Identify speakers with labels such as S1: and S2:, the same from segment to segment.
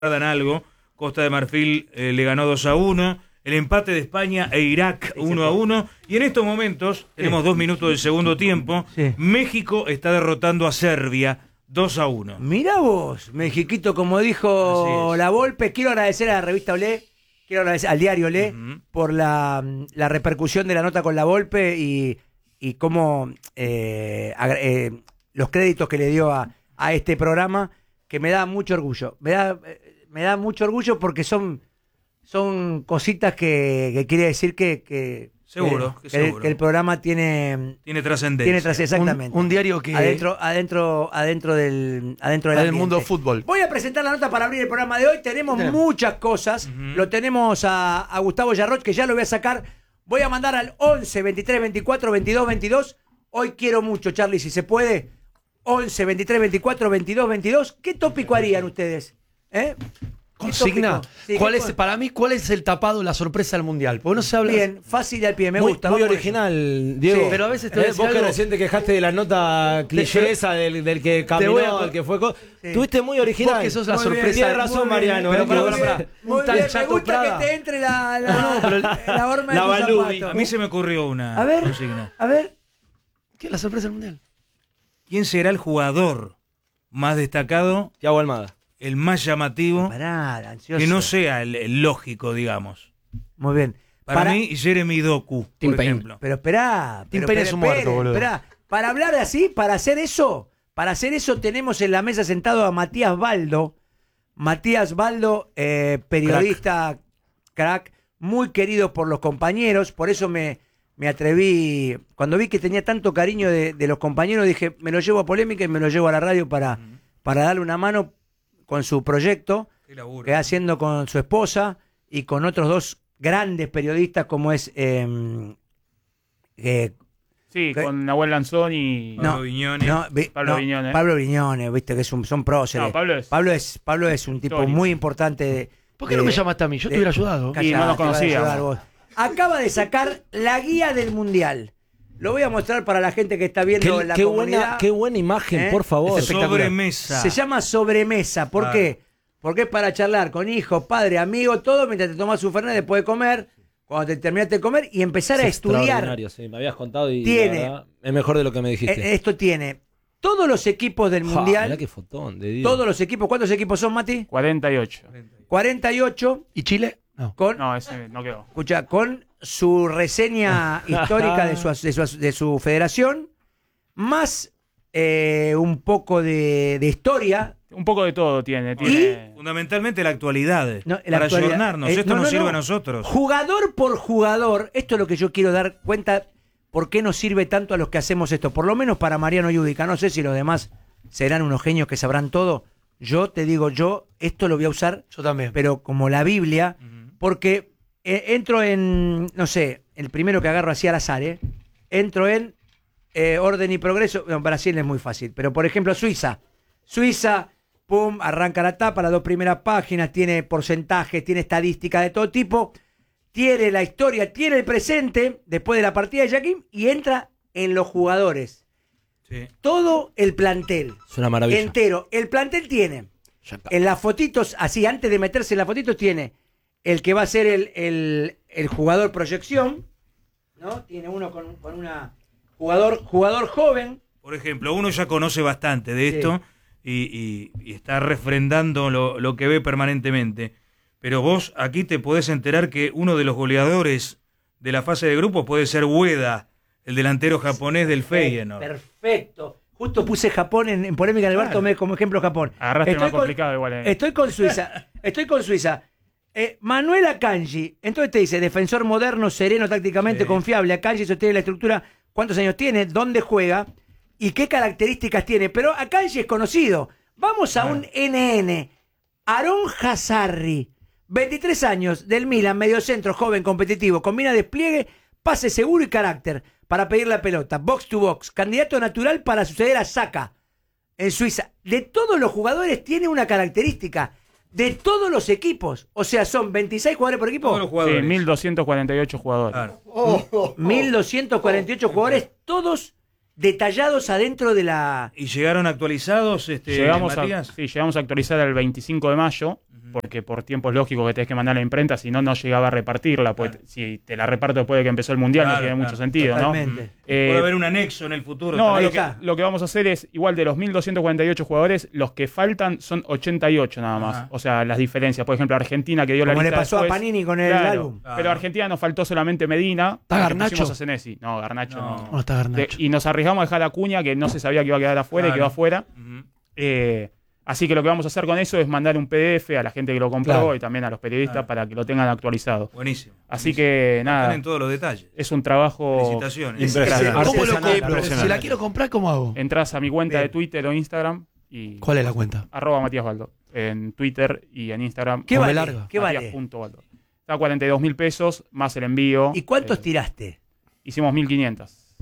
S1: dan algo. Costa de Marfil le ganó 2-1. El empate de España e Irak 1-1. Y en estos momentos, tenemos 2 minutos del segundo tiempo, México está derrotando a Serbia 2-1.
S2: Mirá vos, Mexiquito, como dijo La Volpe. Quiero agradecer a la revista Olé, quiero agradecer al diario Olé por la repercusión de la nota con La Volpe y cómo los créditos que le dio a este programa, que me da mucho orgullo. Me da mucho orgullo porque son cositas que quiere decir que
S1: seguro.
S2: Que el programa tiene
S1: trascendencia.
S2: Exactamente.
S3: Un diario que
S2: adentro del
S3: mundo fútbol.
S2: Voy a presentar la nota para abrir el programa de hoy. Tenemos muchas cosas. Lo tenemos a Gustavo Yarroch, que ya lo voy a sacar. Voy a mandar al 11 23 24 22 22. Hoy quiero mucho, Charlie, si se puede. 11 23 24 22 22. ¿Qué tópico harían ustedes?
S3: Consigna.
S2: Sí,
S3: Para mí, ¿cuál es el tapado, la sorpresa del mundial? Porque no se habla.
S2: Bien, fácil y al pie, me gusta.
S4: Muy original, Diego.
S2: Sí.
S3: Pero a veces te voy a decir
S4: vos que
S3: algo.
S4: recién te quejaste de la nota cliché esa del que caminó, el que fue.
S2: Sí.
S4: Tuviste muy original.
S3: Vos que sos la
S4: Muy
S3: sorpresa.
S4: bien. Tienes razón, Mariano.
S3: Pero
S4: pará.
S2: Muy bien, me gusta que te entre la horma de tu
S1: Balubi.
S2: zapato.
S1: A mí se me ocurrió una
S2: A ver,
S1: consigna.
S3: ¿Qué es la sorpresa del mundial?
S1: ¿Quién será el jugador más destacado,
S4: Thiago Almada.
S1: el más llamativo,
S2: Pará, ansioso.
S1: que no sea el lógico, digamos?
S2: Muy bien.
S1: Para mí, Jeremy Doku,
S4: Tim
S1: por
S4: Payne.
S1: ejemplo.
S2: Pero esperá.
S3: Tim Payne es un muerto, boludo.
S2: Esperá. Para hablar así, para hacer eso tenemos en la mesa sentado a Matías Baldo. Matías Baldo, periodista, crack, muy querido por los compañeros. Por eso me atreví, cuando vi que tenía tanto cariño de los compañeros, dije, me lo llevo a Polémica y me lo llevo a la radio para darle una mano con su proyecto
S1: Qué laburo.
S2: que está haciendo con su esposa y con otros dos grandes periodistas como es
S5: Sí, con Nahuel Lanzón y
S1: Pablo Viñone.
S5: Pablo Viñone.
S2: Viste que son próceres.
S5: No,
S2: Pablo es un tipo
S5: histórico.
S2: muy importante.
S3: ¿Por qué no me llamaste a mí? Yo te hubiera ayudado.
S5: Y no nos conocíamos.
S2: Acaba de sacar la guía del mundial. Lo voy a mostrar para la gente que está viendo en la comunidad.
S4: Qué buena imagen, por favor.
S1: Sobremesa.
S2: Se llama Sobremesa. ¿Por qué? Porque es para charlar con hijos, padre, amigo, todo mientras te tomas un fernet después de comer, cuando te terminaste de comer y empezar a estudiar.
S4: Extraordinario, sí, me habías contado y
S2: Tiene-
S4: la verdad, es mejor de lo que me dijiste.
S2: Esto tiene todos los equipos del mundial.
S4: Mirá qué fotón de Dios.
S2: Todos los equipos. ¿Cuántos equipos son, Mati?
S5: 48.
S2: 48
S3: ¿Y Chile? No.
S2: con,
S5: No, ese no quedó.
S2: escucha, con su reseña histórica de su federación, más un poco de historia.
S5: Un poco de todo tiene.
S1: Fundamentalmente la actualidad,
S2: No, la
S1: para
S2: actualidad.
S1: ayornarnos. Esto nos sirve a nosotros.
S2: Jugador por jugador, esto es lo que yo quiero dar cuenta, por qué nos sirve tanto a los que hacemos esto. Por lo menos para Mariano Yudica. No sé si los demás serán unos genios que sabrán todo. Yo te digo, esto lo voy a usar,
S3: Yo también.
S2: pero como la Biblia, porque entro en, no sé, el primero que agarro así al azar, entro en orden y progreso. No, Brasil es muy fácil, pero por ejemplo Suiza, pum, arranca la tapa, las 2 primeras páginas, tiene porcentajes, tiene estadísticas de todo tipo, tiene la historia, tiene el presente, después de la partida de Jaquín, y entra en los jugadores.
S1: Sí.
S2: Todo el plantel.
S4: Es una maravilla.
S2: Entero. El plantel tiene, en las fotitos, así, antes de meterse en las fotitos, tiene el que va a ser el jugador proyección, ¿no? Tiene uno con una jugador joven.
S1: Por ejemplo, uno ya conoce bastante de esto y está refrendando lo que ve permanentemente. Pero vos aquí te podés enterar que uno de los goleadores de la fase de grupos puede ser Ueda, el delantero japonés del Feyenoord.
S2: Perfecto. Justo puse Japón en Polémica del Bar, tomé como ejemplo Japón.
S5: Agarraste el más complicado igual.
S2: Estoy con Suiza. Manuel Akanji, entonces te dice, defensor moderno, sereno, tácticamente confiable. Akanji sostiene la estructura. ¿Cuántos años tiene? ¿Dónde juega? ¿Y qué características tiene? Pero Akanji es conocido. Vamos a un NN. Aron Hazarri, 23 años, del Milan, mediocentro, joven, competitivo, combina despliegue, pase seguro y carácter para pedir la pelota, box to box, candidato natural para suceder a Saka en Suiza. De todos los jugadores tiene una característica, de todos los equipos, o sea, son 26 jugadores por equipo.
S1: Todos los jugadores.
S5: Sí, 1.248 jugadores.
S1: Claro.
S2: 1.248 jugadores, todos detallados adentro de la...
S1: ¿Y llegaron actualizados, Matías?
S5: Llegamos a actualizar el 25 de mayo, porque por tiempos lógicos que tenés que mandar a la imprenta, si no, no llegaba a repartirla. Pues, si te la reparto después de que empezó el Mundial, no tiene mucho sentido,
S2: totalmente.
S5: ¿no?
S1: Puede haber un anexo en el futuro.
S5: No,
S1: también.
S5: lo que vamos a hacer es, igual de los 1.248 jugadores, los que faltan son 88 nada más.
S1: Ajá.
S5: O sea, las diferencias. Por ejemplo, Argentina, que dio la
S2: Como
S5: lista
S2: le pasó a
S5: después.
S2: Panini con el álbum.
S1: Claro.
S5: Pero a Argentina nos faltó solamente Medina.
S3: ¿Está
S5: porque
S3: Garnacho?
S5: pusimos a Senesi. No, Garnacho no.
S3: No está Garnacho.
S5: Y nos arriesgamos a dejar a Acuña, que no se sabía que iba a quedar afuera y
S1: Claro.
S5: quedó afuera.
S1: Ujú.
S5: Así que lo que vamos a hacer con eso es mandar un PDF a la gente que lo compró
S3: Claro.
S5: y también a los periodistas
S1: Claro.
S5: para que lo tengan actualizado.
S1: Buenísimo.
S5: Así que
S1: Están
S5: nada,
S1: en todos los detalles.
S5: es un trabajo.
S1: Felicitaciones.
S4: Impresionante.
S3: ¿Cómo lo
S4: Artesanal,
S3: compro?
S4: impresionante.
S3: Si la quiero comprar, ¿cómo hago?
S5: Entras a mi cuenta
S2: Bien.
S5: de Twitter o Instagram y
S3: ¿Cuál es la cuenta?
S5: @Matías Baldo. En Twitter y en Instagram.
S2: ¿Qué
S3: No me
S2: vale?
S3: larga.
S2: ¿Qué vale?
S5: Matías.baldo. Está a 42.000 pesos más el envío.
S2: ¿Y cuántos tiraste?
S5: Hicimos 1.500.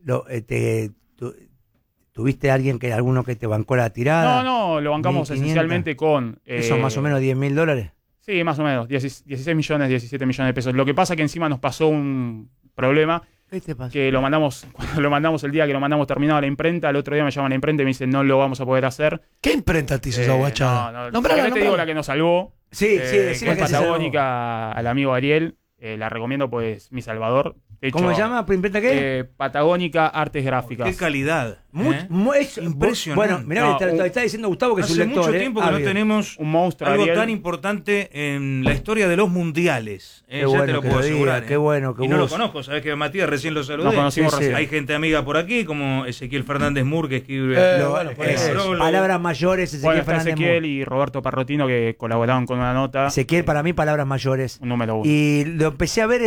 S2: ¿Tuviste alguien alguno que te bancó la tirada?
S5: No, lo bancamos
S2: 1.500.
S5: esencialmente con.
S2: ¿Eso más o menos $10.000?
S5: Sí, más o menos. 16 millones, 17 millones de pesos. Lo que pasa es que encima nos pasó un problema.
S2: ¿Qué te pasó?
S5: Que cuando lo mandamos el día que lo mandamos terminado a la imprenta, el otro día me llaman a la imprenta y me dicen no lo vamos a poder hacer.
S3: ¿Qué imprenta te hizo esa guachada?
S5: No,
S3: Nombrala,
S5: te digo
S3: nombrala.
S5: la que nos salvó.
S2: Sí,
S5: que
S2: decile
S5: es
S2: que se salvó.
S5: Patagónica al amigo Ariel. La recomiendo, pues, mi salvador. De hecho,
S2: ¿Cómo se llama? ¿Imprenta qué?
S5: Patagónica Artes Gráficas.
S1: Qué calidad. Impresionante.
S2: Bueno, mirá,
S5: No,
S2: te está diciendo Gustavo que es un
S1: Hace
S2: lector.
S1: mucho tiempo que no
S2: ávido.
S1: tenemos
S5: Un monstruo,
S1: algo
S5: Ariel.
S1: tan importante en la historia de los mundiales.
S2: Qué
S1: Ya
S2: bueno
S1: te lo
S2: que
S1: puedo
S2: lo diga,
S1: asegurar.
S2: qué bueno que
S1: y no lo
S2: vos-
S1: conozco, sabes que Matías recién lo saludé.
S5: Nos conocimos
S2: Sí, sí.
S5: recién.
S1: Hay gente amiga por aquí, como Ezequiel Fernández Mur, que escribe.
S3: bueno, por eso.
S1: prólogo.
S2: Palabras mayores, Ezequiel
S5: Bueno, está
S2: Fernández.
S5: Ezequiel
S2: Mur.
S5: y Roberto Parrotino que colaboraron con una nota.
S2: Ezequiel, para mí, palabras mayores.
S5: Un número 1.
S2: Y lo empecé a ver,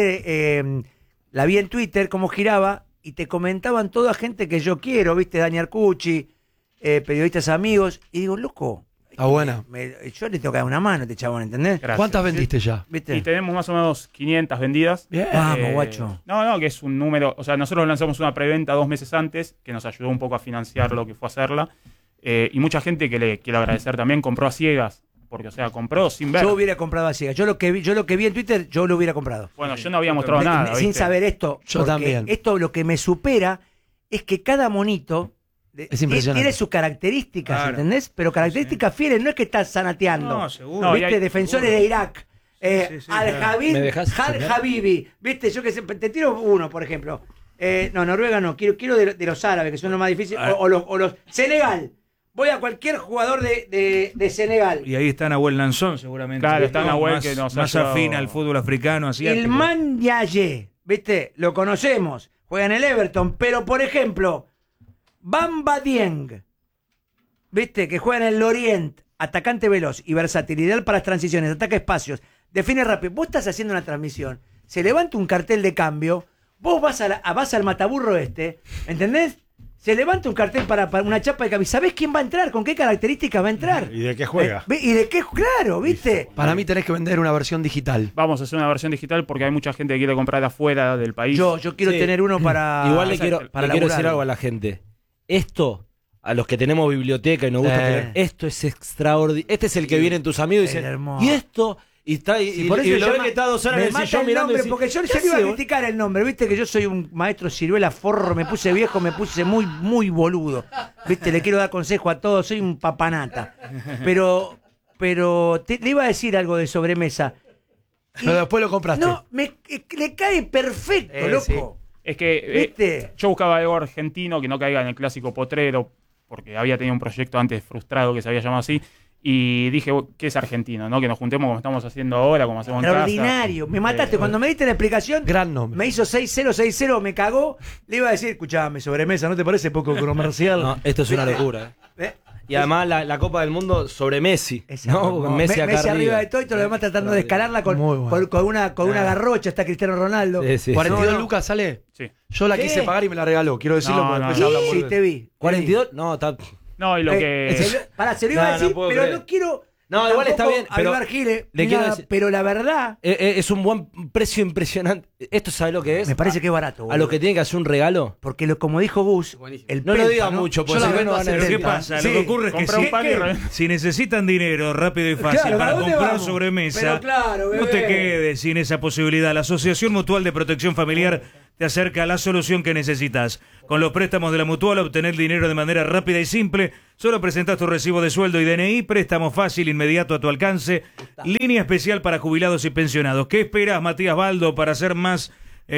S2: la vi en Twitter, cómo giraba, y te comentaban toda gente que yo quiero, ¿viste? Dani Arcucci, periodistas amigos, y digo, loco,
S3: Está buena.
S2: yo le tengo que dar una mano a este chabón, ¿entendés?
S5: Gracias.
S3: ¿Cuántas vendiste ya?
S2: ¿Viste?
S5: Y tenemos más o menos 500 vendidas.
S3: Bien.
S2: Vamos, guacho.
S5: No, que es un número. O sea, nosotros lanzamos una preventa 2 meses antes, que nos ayudó un poco a financiar lo que fue hacerla. Y mucha gente que le quiero agradecer también compró a ciegas. Porque, o sea, compró sin ver.
S2: Yo hubiera comprado a ciegas. Yo lo que vi en Twitter, yo lo hubiera comprado.
S5: Bueno, yo no había mostrado nada.
S2: Sin
S5: ¿viste?
S2: saber esto.
S3: Yo
S2: porque
S3: también.
S2: Esto lo que me supera es que cada monito
S3: Es impresionante.
S2: tiene sus características,
S1: Claro.
S2: ¿entendés? Pero características fieles, no es que estás sanateando.
S1: No, seguro.
S5: No, y
S2: ¿Viste?
S5: hay-
S2: Defensores
S1: seguro.
S2: de Irak.
S1: Sí,
S2: Al
S1: claro.
S2: Javid,
S4: ¿Me dejás
S2: Al
S4: terminar?
S2: Habibi. ¿Viste? Yo que sé, te tiro uno, por ejemplo. No, Noruega no. Quiero de los árabes, que son los más difíciles.
S1: Ah.
S2: O los Senegal. Voy a cualquier jugador de Senegal.
S1: Y ahí está Nahuel Lanzón, seguramente.
S5: Claro, está
S1: ¿no?
S5: Nahuel,
S1: más,
S5: que nos ha
S1: más
S5: ayudado.
S1: afín al fútbol africano, asiático.
S2: El Mandiaye, ¿viste? Lo conocemos. Juega en el Everton. Pero, por ejemplo, Bamba Dieng, ¿viste? Que juega en el Lorient. Atacante veloz y versátil. Ideal para las transiciones. Ataca espacios. Define rápido. Vos estás haciendo una transmisión. Se levanta un cartel de cambio. Vos vas al mataburro ¿entendés? Se levanta un cartel para una chapa de cambio. ¿Sabés quién va a entrar? ¿Con qué características va a entrar?
S4: ¿Y de qué juega?
S2: ¿Y de qué? Claro, ¿viste?
S3: Para mí tenés que vender una versión digital.
S5: Vamos a hacer una versión digital porque hay mucha gente que quiere comprar afuera del país.
S2: Yo quiero
S4: Sí.
S2: tener uno para...
S4: Igual le quiero
S2: para
S4: decir
S2: laburar.
S4: algo a la gente. Esto, a los que tenemos biblioteca y nos gusta tener, esto es extraordinario. Este es el que vienen tus amigos y
S2: Es
S4: dicen,
S2: hermoso.
S4: ¿y esto? Y está
S2: Sí,
S4: y
S2: por eso
S4: lo
S2: llama-
S4: ven que está 2 horas
S2: me
S4: en el
S2: mata
S4: sillón
S2: el
S4: mirando y
S2: nombre,
S4: dice,
S2: porque yo
S4: ¿qué
S2: le iba a
S4: hace,
S2: criticar el nombre, viste que yo soy un maestro ciruela forro, me puse viejo, me puse muy boludo, viste, le quiero dar consejo a todos, soy un papanata, pero le iba a decir algo de sobremesa. Y-
S3: Pero después lo compraste.
S2: No, le cae perfecto, loco.
S5: Es que
S2: ¿Viste?
S5: yo buscaba algo argentino que no caiga en el clásico potrero, porque había tenido un proyecto antes frustrado que se había llamado así. Y dije, ¿qué es argentino? ¿No? Que nos juntemos como estamos haciendo ahora, como hacemos en casa.
S2: Extraordinario. Me mataste. Cuando me diste la explicación,
S3: Gran nombre.
S2: me hizo 6-0, me cagó. Le iba a decir, escuchame, sobremesa, ¿no te parece poco comercial?
S4: No, esto es una locura.
S2: ¿Eh?
S4: Y además la Copa del Mundo sobre Messi.
S2: Es
S4: ¿no?
S2: hermoso.
S4: Con Messi acá
S2: Messi arriba
S4: arriba.
S2: de todo y todo lo demás tratando de escalarla con,
S3: Muy bueno.
S2: con una garrocha. Está Cristiano Ronaldo.
S4: Sí, sí.
S3: 42
S2: No.
S3: lucas sale.
S5: Sí.
S3: Yo la
S2: ¿Qué?
S3: quise pagar y me la regaló. Quiero decirlo
S5: No,
S3: porque
S5: no,
S3: después hablamos
S2: Sí,
S3: de-
S2: te vi.
S4: 42, no, está...
S5: No, y lo que...
S2: Pará, se lo iba a
S4: No,
S2: decir,
S4: no puedo
S2: pero
S4: creer.
S2: no quiero.
S4: No, igual está
S2: tampoco
S4: bien, pero
S2: avivar giles,
S4: le
S2: ni
S4: quiero
S2: nada,
S4: decir-
S2: pero la verdad,
S4: Es un buen precio impresionante. ¿Esto sabe lo que es?
S2: me parece que es barato.
S4: A
S2: boludo.
S4: lo que tiene que hacer un regalo.
S2: Porque como dijo Gus, el
S4: No lo
S2: pelpa,
S4: diga
S2: ¿no?
S4: mucho, porque
S3: Yo la
S4: si no
S3: vendo
S4: no
S3: a
S4: van a
S3: 70.
S1: ¿Qué
S4: entender.
S1: pasa?
S2: Sí.
S1: Lo que ocurre es que
S5: Compra un pan y
S2: ¿Qué?
S5: re-
S1: si necesitan dinero rápido y fácil
S2: Claro,
S1: para
S2: ¿a dónde
S1: comprar
S2: vamos?
S1: sobremesa,
S2: Pero claro,
S1: no te
S2: bebé.
S1: quedes sin esa posibilidad. La Asociación Mutual de Protección Familiar te acerca a la solución que necesitas. Con los préstamos de la Mutual, obtener dinero de manera rápida y simple. Solo presentas tu recibo de sueldo y DNI, préstamo fácil, inmediato a tu alcance. Línea especial para jubilados y pensionados. ¿Qué esperas, Matías Baldo, para hacer más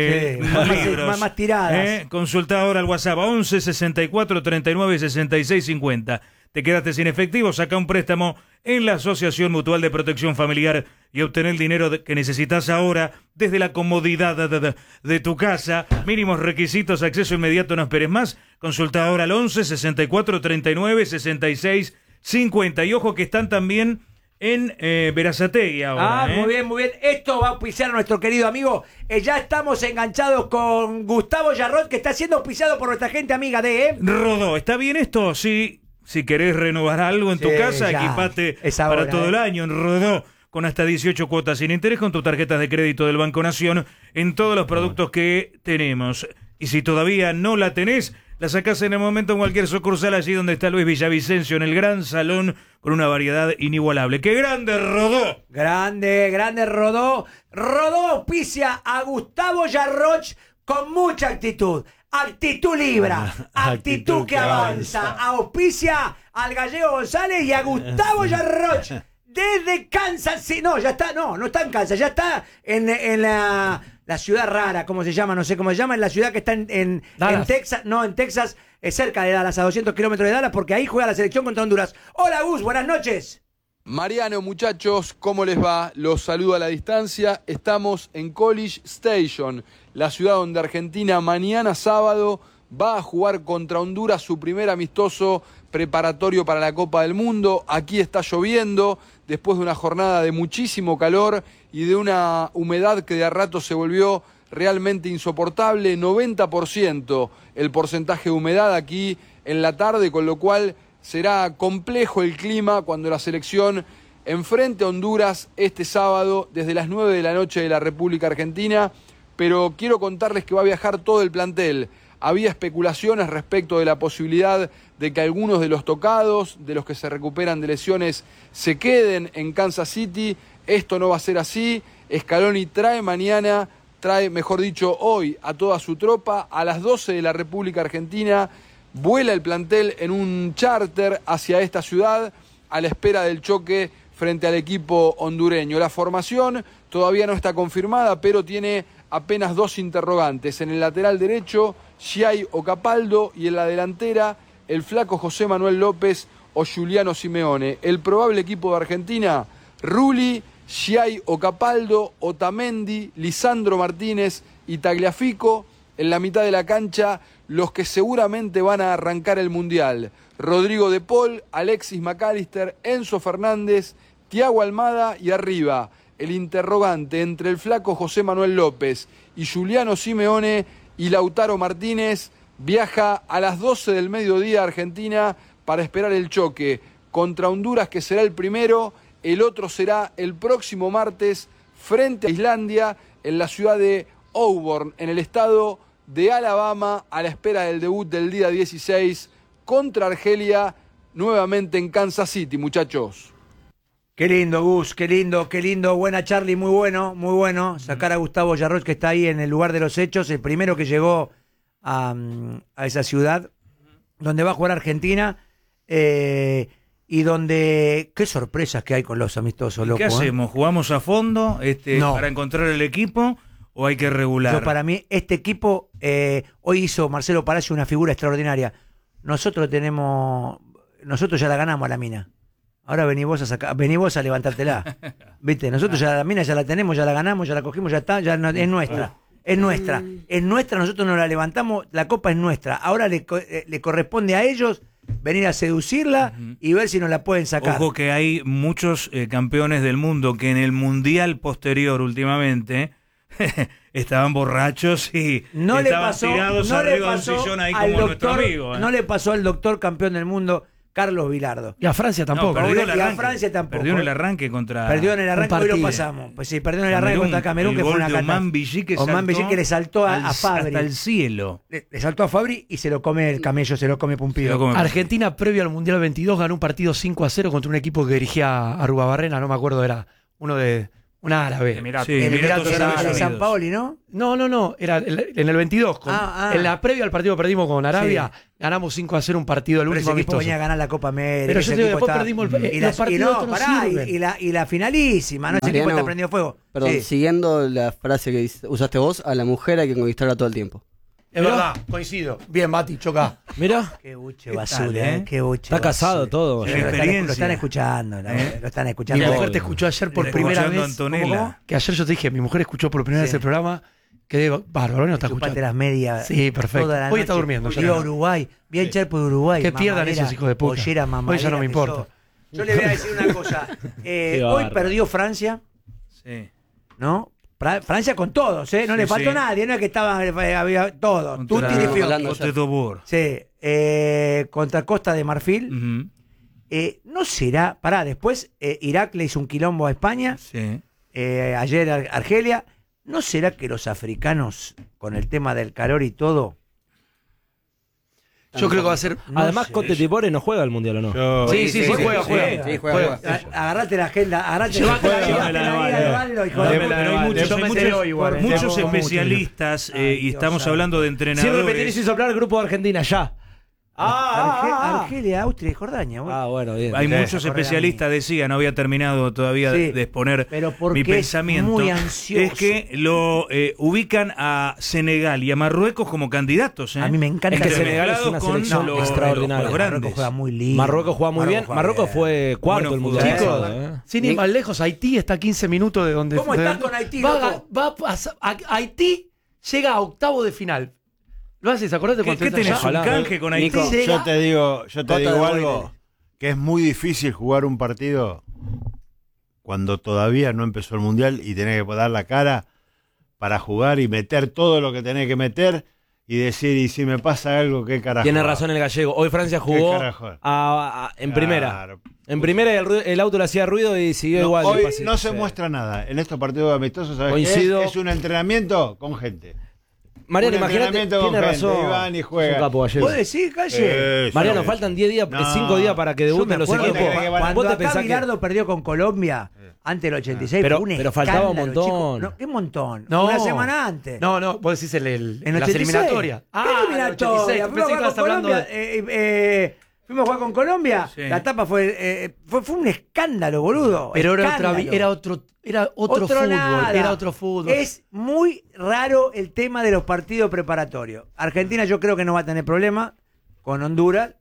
S1: libros?
S2: Más tiradas.
S1: Consulta ahora al WhatsApp 11 64 39 66 50. Te quedaste sin efectivo, saca un préstamo en la Asociación Mutual de Protección Familiar y obtener el dinero que necesitas ahora desde la comodidad de tu casa. Mínimos requisitos, acceso inmediato, no esperes más. Consulta ahora al 11 64 39 66 50. Y ojo que están también en Berazategui ahora.
S2: Muy bien, muy bien. Esto va a auspiciar a nuestro querido amigo. Ya estamos enganchados con Gustavo Yarrot, que está siendo auspiciado por nuestra gente amiga de...
S1: Rodó, ¿está bien esto? Sí. Si querés renovar algo en tu casa, equipate para todo el año en Rodó, con hasta 18 cuotas sin interés con tus tarjetas de crédito del Banco Nación en todos los productos que tenemos. Y si todavía no la tenés, la sacás en el momento en cualquier sucursal allí donde está Luis Villavicencio, en el gran salón, con una variedad inigualable. ¡Qué grande Rodó!
S2: Grande Rodó. Rodó auspicia a Gustavo Yarroch con mucha actitud. Actitud Libra, actitud que avanza. Auspicia al Gallego González y a Gustavo Yarroch desde Kansas City. No, ya está, no está en Kansas, ya está en la ciudad rara, ¿cómo se llama? No sé cómo se llama, en la ciudad que está en Texas. No, en Texas, es cerca de Dallas, a 200 kilómetros de Dallas, porque ahí juega la selección contra Honduras. Hola Gus, buenas noches.
S6: Mariano, muchachos, ¿cómo les va? Los saludo a la distancia. Estamos en College Station, la ciudad donde Argentina mañana sábado va a jugar contra Honduras su primer amistoso preparatorio para la Copa del Mundo. Aquí está lloviendo, después de una jornada de muchísimo calor y de una humedad que de a rato se volvió realmente insoportable. 90% el porcentaje de humedad aquí en la tarde, con lo cual será complejo el clima cuando la selección enfrente a Honduras este sábado desde las 9 de la noche de la República Argentina, pero quiero contarles que va a viajar todo el plantel. Había especulaciones respecto de la posibilidad de que algunos de los tocados, de los que se recuperan de lesiones, se queden en Kansas City. Esto no va a ser así. Scaloni trae hoy a toda su tropa a las 12 de la República Argentina. Vuela el plantel en un charter hacia esta ciudad a la espera del choque frente al equipo hondureño. La formación todavía no está confirmada, pero tiene apenas dos interrogantes. En el lateral derecho, Giai o Capaldo, y en la delantera, el flaco José Manuel López o Giuliano Simeone. El probable equipo de Argentina: Rulli, Giai o Capaldo, Otamendi, Lisandro Martínez y Tagliafico. En la mitad de la cancha, los que seguramente van a arrancar el Mundial: Rodrigo de Paul, Alexis McAllister, Enzo Fernández, Thiago Almada, y arriba el interrogante entre el flaco José Manuel López y Giuliano Simeone y Lautaro Martínez. Viaja a las 12 del mediodía a Argentina para esperar el choque contra Honduras, que será el primero. El otro será el próximo martes frente a Islandia en la ciudad de Auburn, en el estado de Alabama, a la espera del debut del día 16 contra Argelia, nuevamente en Kansas City, muchachos.
S2: Qué lindo, Gus, qué lindo. Buena, Charlie, muy bueno. Sacar a Gustavo Yarroch, que está ahí en el lugar de los hechos, el primero que llegó a esa ciudad donde va a jugar Argentina, y donde... Qué sorpresas que hay con los amistosos, loco.
S1: ¿Qué hacemos? ¿Jugamos a fondo para encontrar el equipo o hay que regular?
S2: Para mí, este equipo, hoy hizo Marcelo Palacio una figura extraordinaria. Nosotros ya la ganamos a la mina. Ahora vení vos a levantártela. ¿Viste? Nosotros ya la mina ya la tenemos, ya la ganamos, ya la cogimos, ya está, es nuestra. Es nuestra, nosotros nos la levantamos, la copa es nuestra. Ahora le corresponde a ellos venir a seducirla y ver si nos la pueden sacar.
S1: Ojo que hay muchos campeones del mundo que en el mundial posterior últimamente estaban borrachos y estaban tirados arriba de un sillón ahí como nuestro amigo.
S2: No le pasó al doctor campeón del mundo Carlos Vilardo.
S3: Y a Francia tampoco.
S1: Perdió en el arranque contra...
S2: Perdió en el arranque, hoy lo pasamos. Pues sí, perdió en el arranque contra Camerún, que fue una catástrofe. Oman Billy que le saltó a Fabri.
S1: Hasta el cielo.
S2: Le saltó a Fabri y se lo come el camello, se lo come Pumpido.
S3: Argentina, previo al Mundial 22, ganó un partido 5-0 contra un equipo que dirigía a Arruabarrena, no me acuerdo, era uno de Un árabe.
S5: Emiratos.
S1: Sí, Emiratos
S2: Era
S1: Árabes
S2: de San
S1: Unidos.
S2: Paoli, ¿no?
S3: No, era en el 22. En la previa al partido que perdimos con Arabia, ganamos 5-0 un partido, el
S2: Pero ese
S3: último
S2: equipo
S3: amistoso.
S2: venía a ganar la Copa América.
S3: Pero
S2: ese
S3: yo te digo,
S2: equipo
S3: después
S2: estaba-
S3: perdimos
S2: y
S3: los partidos
S2: no,
S3: otros
S2: pará,
S3: sirven.
S2: y la finalísima, ¿no? Ese equipo está prendido fuego.
S7: Perdón,
S2: Sí.
S7: siguiendo la frase que usaste vos, a la mujer hay que conquistarla todo el tiempo.
S3: Es verdad, coincido. Bien, Mati, choca.
S4: Mira,
S2: Qué buche
S1: ¿Qué
S2: basura,
S1: tal,
S2: Qué buche
S4: está casado
S2: basura.
S4: todo.
S2: Sí,
S1: Qué
S2: lo
S1: experiencia.
S2: están escuchando, lo están
S3: Mi
S2: escuchando.
S3: mujer
S4: Obvio.
S3: te escuchó ayer por
S1: Está
S3: primera
S1: escuchando
S3: vez.
S1: Antonella.
S3: Que ayer yo te dije, mi mujer escuchó por primera vez
S2: Sí.
S3: el programa. Que digo, bárbaro, no está
S2: Chupate
S3: escuchando.
S2: las medias.
S3: Sí, perfecto.
S2: toda la
S3: Hoy
S2: noche.
S3: está durmiendo, ya
S2: Vio
S3: no.
S2: Uruguay. Vi a hinchar por Uruguay.
S3: Que pierdan
S2: mamadera,
S3: esos hijos de puta.
S2: pollera,
S3: Hoy ya
S2: mamadera
S3: no me
S2: que
S3: importa.
S2: sos. Yo le voy a decir una cosa. Hoy
S4: bárbaro.
S2: perdió Francia,
S1: Sí.
S2: ¿no? Francia con todos, ¿eh? No
S1: Sí,
S2: le faltó
S1: sí.
S2: nadie, no es que había todo.
S1: Contra
S2: Tutti de Fior.
S7: Hablando
S1: Cote d'Ivoire.
S2: Sí, contra Costa de Marfil.
S1: Ujú.
S2: No será, después Irak le hizo un quilombo a España,
S1: Sí.
S2: ayer Argelia. ¿No será que los africanos, con el tema del calor y todo?
S3: Yo creo que va a ser.
S4: Además,
S2: sé.
S4: Cote d'Ivoire no juega al Mundial, ¿o no?
S3: Sí, juega.
S7: Sí, juega.
S2: Agarrate la agenda, agarrate
S3: Llevate la
S2: llévatela
S3: agenda,
S2: ahí
S3: dale.
S2: al baldo, hijo de
S3: Dame
S2: puta.
S3: la
S1: Pero hay muchos,
S3: Yo
S1: hay
S3: me
S1: muchos-
S3: enteré hoy igual,
S1: muchos
S3: te amo mucho.
S1: especialistas
S2: Ay,
S1: y
S2: Dios
S1: estamos
S2: santo.
S1: hablando de
S4: Sin repetir y
S1: entrenadores.
S4: sin soplar, el grupo de Argentina, ya.
S2: Argelia, Austria y Jordania.
S4: Ah, bueno, bien.
S1: Hay
S2: Sí,
S1: muchos
S2: acordé a
S1: especialistas, decía, no había terminado todavía
S2: Sí,
S1: de exponer
S2: pero porque
S1: mi
S2: es
S1: pensamiento.
S2: muy ansioso.
S1: Es que lo ubican a Senegal y a Marruecos como candidatos. ¿eh?
S2: A mí me encanta
S4: Es que
S2: Senegal.
S4: Senegal es una
S1: Con
S4: selección
S1: los-
S4: extraordinaria.
S1: los
S2: Marruecos
S1: grandes.
S2: juega muy lindo.
S4: Marruecos juega muy bien. Marruecos fue cuarto
S1: Bueno,
S4: el Mundial.
S3: Chicos,
S4: pasado,
S3: sin ir más lejos, Haití está a 15 minutos de donde.
S2: ¿Cómo
S3: de
S2: están
S3: donde-
S2: con Haití,
S3: Va,
S2: loco?
S3: va a pasar- Haití llega a octavo de final. ¿Lo haces? ¿Acordate
S1: ¿Qué,
S3: cuando
S1: qué
S3: estás
S1: tenés?
S3: allá?
S1: ¿Un canje con Haití?
S7: Nico,
S3: Llega-
S8: Yo te digo
S7: Cota de
S8: algo,
S7: Boyle.
S8: que es muy difícil jugar un partido cuando todavía no empezó el Mundial y tenés que dar la cara para jugar y meter todo lo que tenés que meter y decir, y si me pasa algo, ¿qué carajo?
S4: Tiene
S8: hago?
S4: razón el gallego. Hoy Francia jugó
S8: carajo?
S4: en primera.
S8: Claro.
S4: En primera el auto le hacía ruido y siguió
S8: No,
S4: igual.
S8: hoy
S4: despacio.
S8: no se
S4: Sí.
S8: muestra nada. En estos partidos amistosos, ¿sabes qué
S4: Coincido.
S8: es? Es un entrenamiento con gente.
S4: Mariano,
S8: Un
S4: imagínate,
S8: entrenamiento con
S4: tiene
S8: gente,
S4: razón.
S8: y van y
S4: Es
S8: juegan.
S4: un capo gallego.
S2: ¿Vos decís, Calle?
S4: Mariano, faltan 10 días,
S8: No.
S4: 5 días para que
S2: Yo me
S4: debuten los
S2: acuerdo
S4: equipos.
S8: que van-
S2: cuando
S4: ¿Vos te
S2: acá
S4: pensás que
S2: Bilardo perdió con Colombia ante el 86,
S4: Pero-
S2: fue un
S4: pero faltaba un
S2: escándalo,
S4: montón.
S2: chico. No, ¿qué montón?
S3: No.
S2: Una semana antes.
S3: No, vos decís
S2: En
S3: las
S2: 86.
S3: eliminatorias.
S2: ¿Qué
S3: el
S2: eliminatoria?
S3: 86.
S2: Fuimos
S3: Pensé
S2: a
S3: que
S2: jugar
S3: estabas
S2: con
S3: hablando
S2: Colombia.
S3: de.
S2: Fuimos a jugar con Colombia.
S1: Sí.
S2: La etapa fue un escándalo, boludo.
S3: Pero
S2: Escándalo.
S3: era otro fútbol.
S2: nada.
S3: Era otro fútbol.
S2: Es muy raro el tema de los partidos preparatorios. Argentina yo creo que no va a tener problema con Honduras,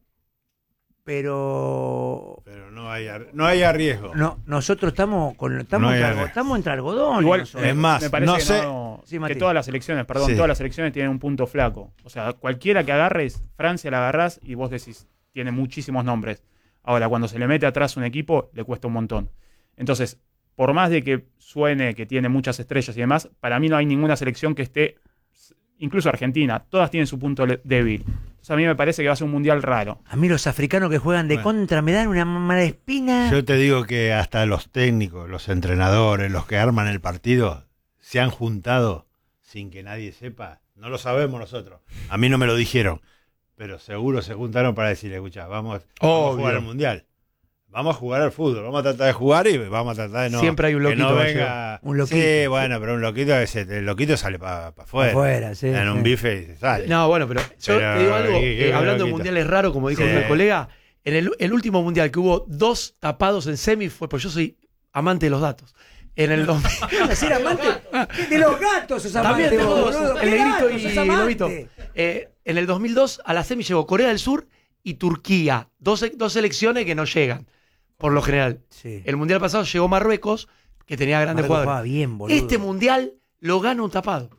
S2: pero
S8: Pero no hay riesgo.
S2: no, nosotros estamos
S8: No hay
S2: estamos entre algodón.
S5: Igual,
S8: Es más,
S5: me parece
S8: no
S5: que,
S8: sé-
S2: Sí,
S5: que
S2: Mati.
S5: todas las selecciones,
S8: Sí.
S5: todas las selecciones tienen un punto flaco. O sea, cualquiera que agarres, Francia la agarrás y vos decís, tiene muchísimos nombres. Ahora, cuando se le mete atrás un equipo, le cuesta un montón. Entonces, por más de que suene que tiene muchas estrellas y demás, para mí no hay ninguna selección que esté, incluso Argentina, todas tienen su punto débil. Entonces, a mí me parece que va a ser un mundial raro.
S2: A mí los africanos que juegan de
S8: Bueno.
S2: contra me dan una mala espina.
S8: Yo te digo que hasta los técnicos, los entrenadores, los que arman el partido, se han juntado sin que nadie sepa. No lo sabemos nosotros. A mí no me lo dijeron. Pero seguro se juntaron para decir, escucha, vamos a
S3: Obvio.
S8: jugar al Mundial. Vamos a jugar al fútbol. Vamos a tratar de jugar y vamos a tratar de no...
S3: Siempre hay un
S8: que no
S3: loquito,
S8: venga...
S2: Un loquito.
S8: Sí, bueno, pero un loquito, el loquito sale para afuera.
S2: Afuera, sí,
S8: En un
S2: sí.
S8: bife y se sale.
S3: No, bueno, pero yo
S8: Pero,
S3: te digo algo,
S8: qué
S3: hablando de
S8: loquito.
S3: mundiales raros, como dijo
S8: Sí.
S3: el colega, en el último mundial que hubo 2 tapados en semi fue, pues yo soy amante de los datos. En el 2000.
S2: Ser amante de los gatos, sos amante,
S3: También tengo
S2: vos,
S3: dos,
S2: boludo.
S3: el
S2: ¿Qué
S3: negrito
S2: gatos, sos
S3: y
S2: amante?
S3: Lobito. En el 2002 a la semi llegó Corea del Sur y Turquía. Dos selecciones que no llegan, por lo general.
S2: Sí.
S3: El mundial pasado llegó Marruecos, que tenía grandes
S2: Marruecos
S3: jugadores.
S2: juega bien, boludo.
S3: Este mundial lo gana un tapado.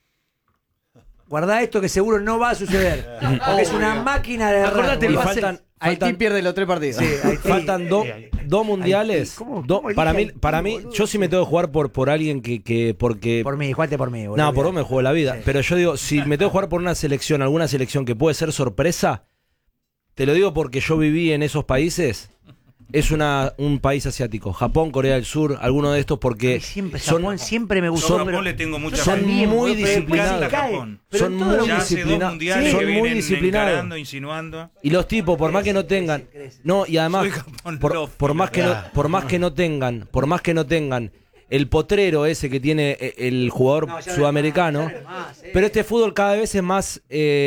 S2: Guardá esto que seguro no va a suceder. Porque es una máquina de errar.
S3: Acordate,
S4: Y
S3: el
S2: boludo.
S3: pase-
S7: Haití pierde los 3 partidos.
S2: Sí, Haití.
S4: Faltan dos mundiales.
S2: ¿Cómo
S4: Para
S2: elige
S4: mí,
S2: Haití, boludo?
S4: yo sí me tengo que jugar por alguien porque.
S2: Por mí, jugate por mí, boludo.
S4: No, por vos me juego la vida.
S2: Sí.
S4: Pero yo digo, si me tengo que jugar por una selección, alguna selección que puede ser sorpresa, te lo digo porque yo viví en esos países. Es un país asiático. Japón, Corea del Sur, alguno de estos porque
S2: Siempre,
S4: son,
S2: Japón siempre me
S1: Yo
S2: gustó.
S1: a
S2: pero-
S1: Japón le tengo mucha
S4: son
S1: fe.
S4: muy
S2: pero después
S4: disciplinados.
S2: se cae.
S1: Japón.
S2: Pero
S4: Son
S2: en todos
S4: muy
S2: los-
S1: Ya hace 2
S4: disciplinados.
S1: mundiales
S4: Son
S1: que
S4: muy
S1: vienen
S4: disciplinados.
S1: encarando, insinuando.
S4: Y los tipos, por más que no tengan, no, y además,
S1: Soy Japón
S4: por
S1: love.
S4: más que no tengan el potrero ese que tiene el jugador sudamericano. Pero este fútbol cada vez es más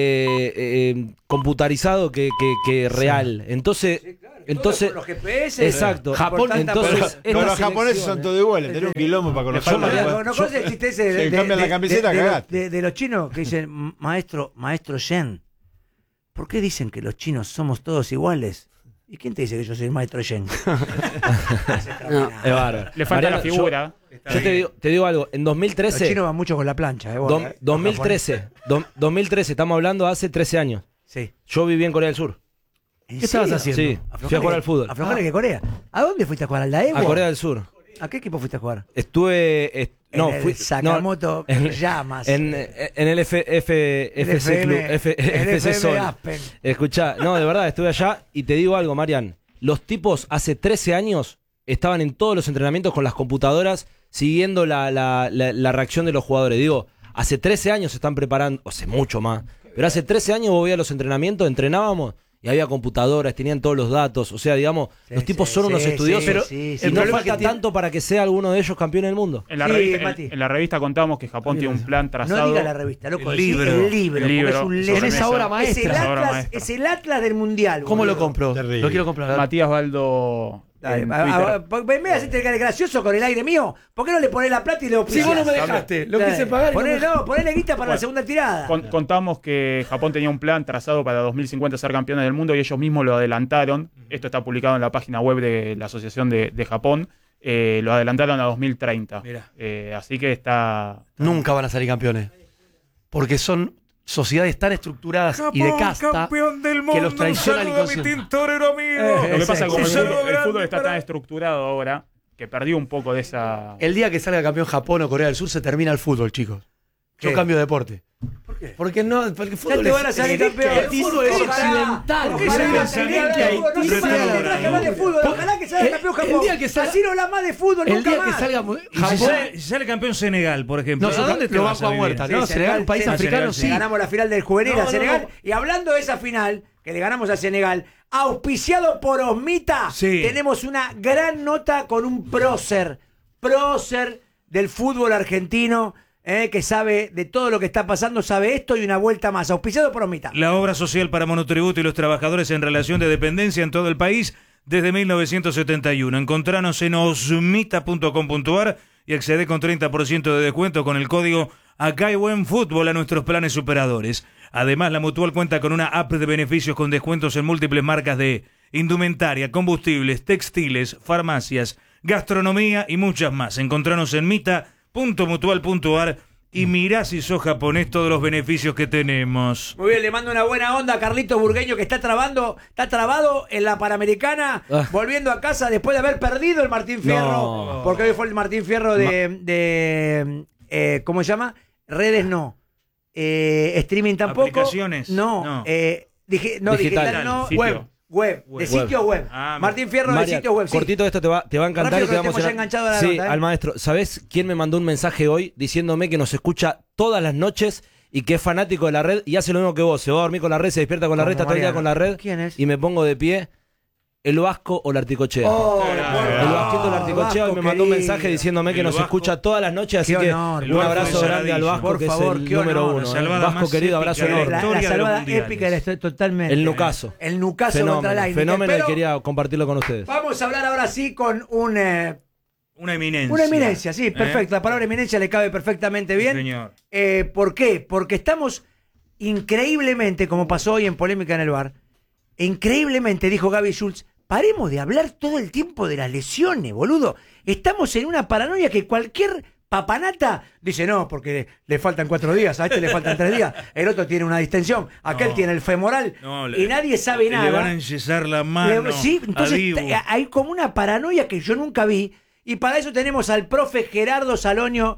S4: computarizado que real. Entonces,
S2: Con los GPS,
S4: exacto.
S2: Japón,
S4: entonces,
S8: Pero los japoneses son todos iguales, tenés un quilombo para conocer.
S2: ¿No conoces el chiste ese
S8: Si cambian la camiseta, cagaste.
S2: de los chinos que dicen, maestro Shen, ¿por qué dicen que los chinos somos todos iguales? ¿Y quién te dice que yo soy el maestro Shen?
S7: No.
S4: es bárbaro.
S5: Le falta
S4: Mariano,
S5: la figura.
S4: Yo te digo algo, en
S2: Los
S4: 2013,
S2: chinos van mucho con la plancha.
S4: 2013, estamos hablando hace 13 años.
S2: Sí.
S4: Yo viví en Corea del Sur.
S2: ¿Qué estabas haciendo?
S4: Sí, fui a jugar al fútbol.
S2: ¿Aflojale que Corea? ¿A dónde fuiste a jugar? ¿Al Daewoo?
S4: A Corea del Sur.
S2: ¿A qué equipo fuiste a jugar?
S4: Fui
S2: Sakamoto Llamas.
S4: en el FC Club, FC Sol.
S2: Aspen.
S4: Escuchá, no, de verdad, estuve allá y te digo algo, Marian. Los tipos hace 13 años estaban en todos los entrenamientos con las computadoras siguiendo la reacción de los jugadores. Digo, hace 13 años se están preparando, hace mucho más, pero hace 13 años vos veías los entrenamientos, entrenábamos y había computadoras, tenían todos los datos. O sea, digamos, los tipos son unos estudiosos. Pero no falta tanto para que sea alguno de ellos campeón del mundo.
S5: En la revista contamos que Japón tiene un plan trazado.
S2: No diga la revista, loco.
S1: El libro.
S2: El libro. Es un
S5: Sobre
S3: esa obra maestra.
S2: Es el Atlas del Mundial.
S3: ¿Cómo lo compro?
S8: Terrible.
S3: Lo quiero comprar.
S5: Matías Baldo.
S2: Dale,
S5: en Twitter.
S2: en vez de hacerte gracioso con el aire mío, ¿por qué no le ponés la plata y le
S3: Si vos no me dejaste, lo quise pagar.
S2: Ponele guita para la segunda tirada.
S5: Contamos que Japón tenía un plan trazado para 2050 ser campeones del mundo y ellos mismos lo adelantaron. Esto está publicado en la página web de la Asociación de Japón. Lo adelantaron a 2030.
S1: Mirá.
S5: Así que está.
S3: Nunca van a salir campeones. Porque son sociedades tan estructuradas y de casta
S1: campeón del mundo,
S3: que los traicionan inconscientemente.
S5: Lo que pasa es que como
S2: Exacto.
S5: el fútbol está tan estructurado ahora que perdió un poco de esa.
S3: El día que salga campeón Japón o Corea del Sur se termina el fútbol, chicos. Yo
S2: ¿Qué?
S3: cambio de deporte.
S2: ¿Por qué?
S3: Porque el fútbol
S2: te van a salir campeón.
S3: El fútbol es occidental.
S2: ¿Por qué se van a salir campeón? No se para que traje más de fútbol. Ojalá que salga campeón Japón.
S3: El día que salga-
S2: Así no habla más de fútbol
S3: El
S2: nunca
S3: día que
S2: más.
S3: salga
S1: Y
S3: Japón,
S1: si sale campeón Senegal, por ejemplo,
S3: Nosotros
S1: ¿a dónde te
S3: lo
S1: vas
S3: banco a
S1: vivir?
S3: muerta, ¿no?
S2: Sí,
S3: Senegal, un país
S2: Senegal,
S3: africano,
S2: sí.
S3: sí.
S2: Ganamos la final del juvenil a
S3: No,
S2: Senegal.
S3: no.
S2: Y hablando de esa final, que le ganamos a Senegal, auspiciado por Osmita,
S1: Sí.
S2: tenemos una gran nota con un prócer del fútbol argentino, que sabe de todo lo que está pasando, sabe esto y una vuelta más. Auspiciado por Osmita.
S1: La obra social para monotributo y los trabajadores en relación de dependencia en todo el país desde 1971. Encontranos en osmita.com.ar y accede con 30% de descuento con el código Acá hay buen fútbol a nuestros planes superadores. Además, la Mutual cuenta con una app de beneficios con descuentos en múltiples marcas de indumentaria, combustibles, textiles, farmacias, gastronomía y muchas más. Encontranos en mita.mutual.ar y mirá si sos japonés todos los beneficios que tenemos.
S2: Muy bien, le mando una buena onda a Carlitos Burgueño, que está trabado en la Panamericana, volviendo a casa después de haber perdido el Martín Fierro,
S4: No.
S2: porque hoy fue el Martín Fierro de ¿cómo se llama? Redes no. Streaming tampoco.
S1: ¿Aplicaciones?
S2: No.
S1: No.
S2: Digital no.
S5: Sitio.
S2: Web. De sitios web.
S1: Ah,
S2: Martín Fierro de
S4: Marian,
S2: sitios web. Sí.
S4: cortito de esto te va a encantar
S2: Rápido,
S4: y te va a
S2: que estemos ya
S4: emocionar.
S2: enganchados a la
S4: Sí,
S2: nota, ¿eh?
S4: al maestro. ¿Sabés quién me mandó un mensaje hoy diciéndome que nos escucha todas las noches y que es fanático de la red y hace lo mismo que vos? Se va a dormir con la red, se despierta con la red, está todo el día
S2: Mariano.
S4: con la red.
S2: ¿Quién es?
S4: Y me pongo de pie. El Vasco o la Articochea. El Vasquito o la Articochea hoy me mandó un mensaje diciéndome que
S1: El
S4: nos
S1: Vasco.
S4: escucha todas las noches, así
S2: Qué
S4: que
S2: honor.
S4: un
S1: El Vasco
S4: abrazo
S1: de
S4: grande al
S1: Saladillo.
S4: Vasco,
S2: Por
S4: que
S2: favor,
S4: es el
S2: qué
S4: número
S2: honor.
S4: uno.
S1: La salvada
S4: Vasco
S1: más
S4: querido,
S1: épica
S4: abrazo
S1: de la
S4: enorme.
S1: historia
S2: La
S1: de los
S2: salvada
S1: mundiales.
S2: épica de la historia, totalmente.
S4: El Nucaso.
S2: El Nucaso contra la Heineken.
S4: Fenómeno y
S2: Pero
S4: quería compartirlo con ustedes.
S2: vamos a hablar ahora sí con
S1: Una eminencia.
S2: una eminencia, sí,
S1: ¿Eh?
S2: perfecto. La palabra eminencia le cabe perfectamente bien.
S1: Sí, señor.
S2: ¿Por qué? Porque estamos increíblemente, como pasó hoy en Polémica en el Bar, increíblemente, dijo Gaby Schultz, paremos de hablar todo el tiempo de las lesiones, boludo. Estamos en una paranoia que cualquier papanata dice, no, porque le faltan 4 días, a este le faltan 3 días, el otro tiene una distensión, aquel
S1: No.
S2: tiene el femoral,
S1: No,
S2: y nadie sabe nada.
S1: Le van a enyesar la mano.
S2: Sí,
S1: a
S2: entonces
S1: Dibu.
S2: hay como una paranoia que yo nunca vi. Y para eso tenemos al profe Gerardo Salorio.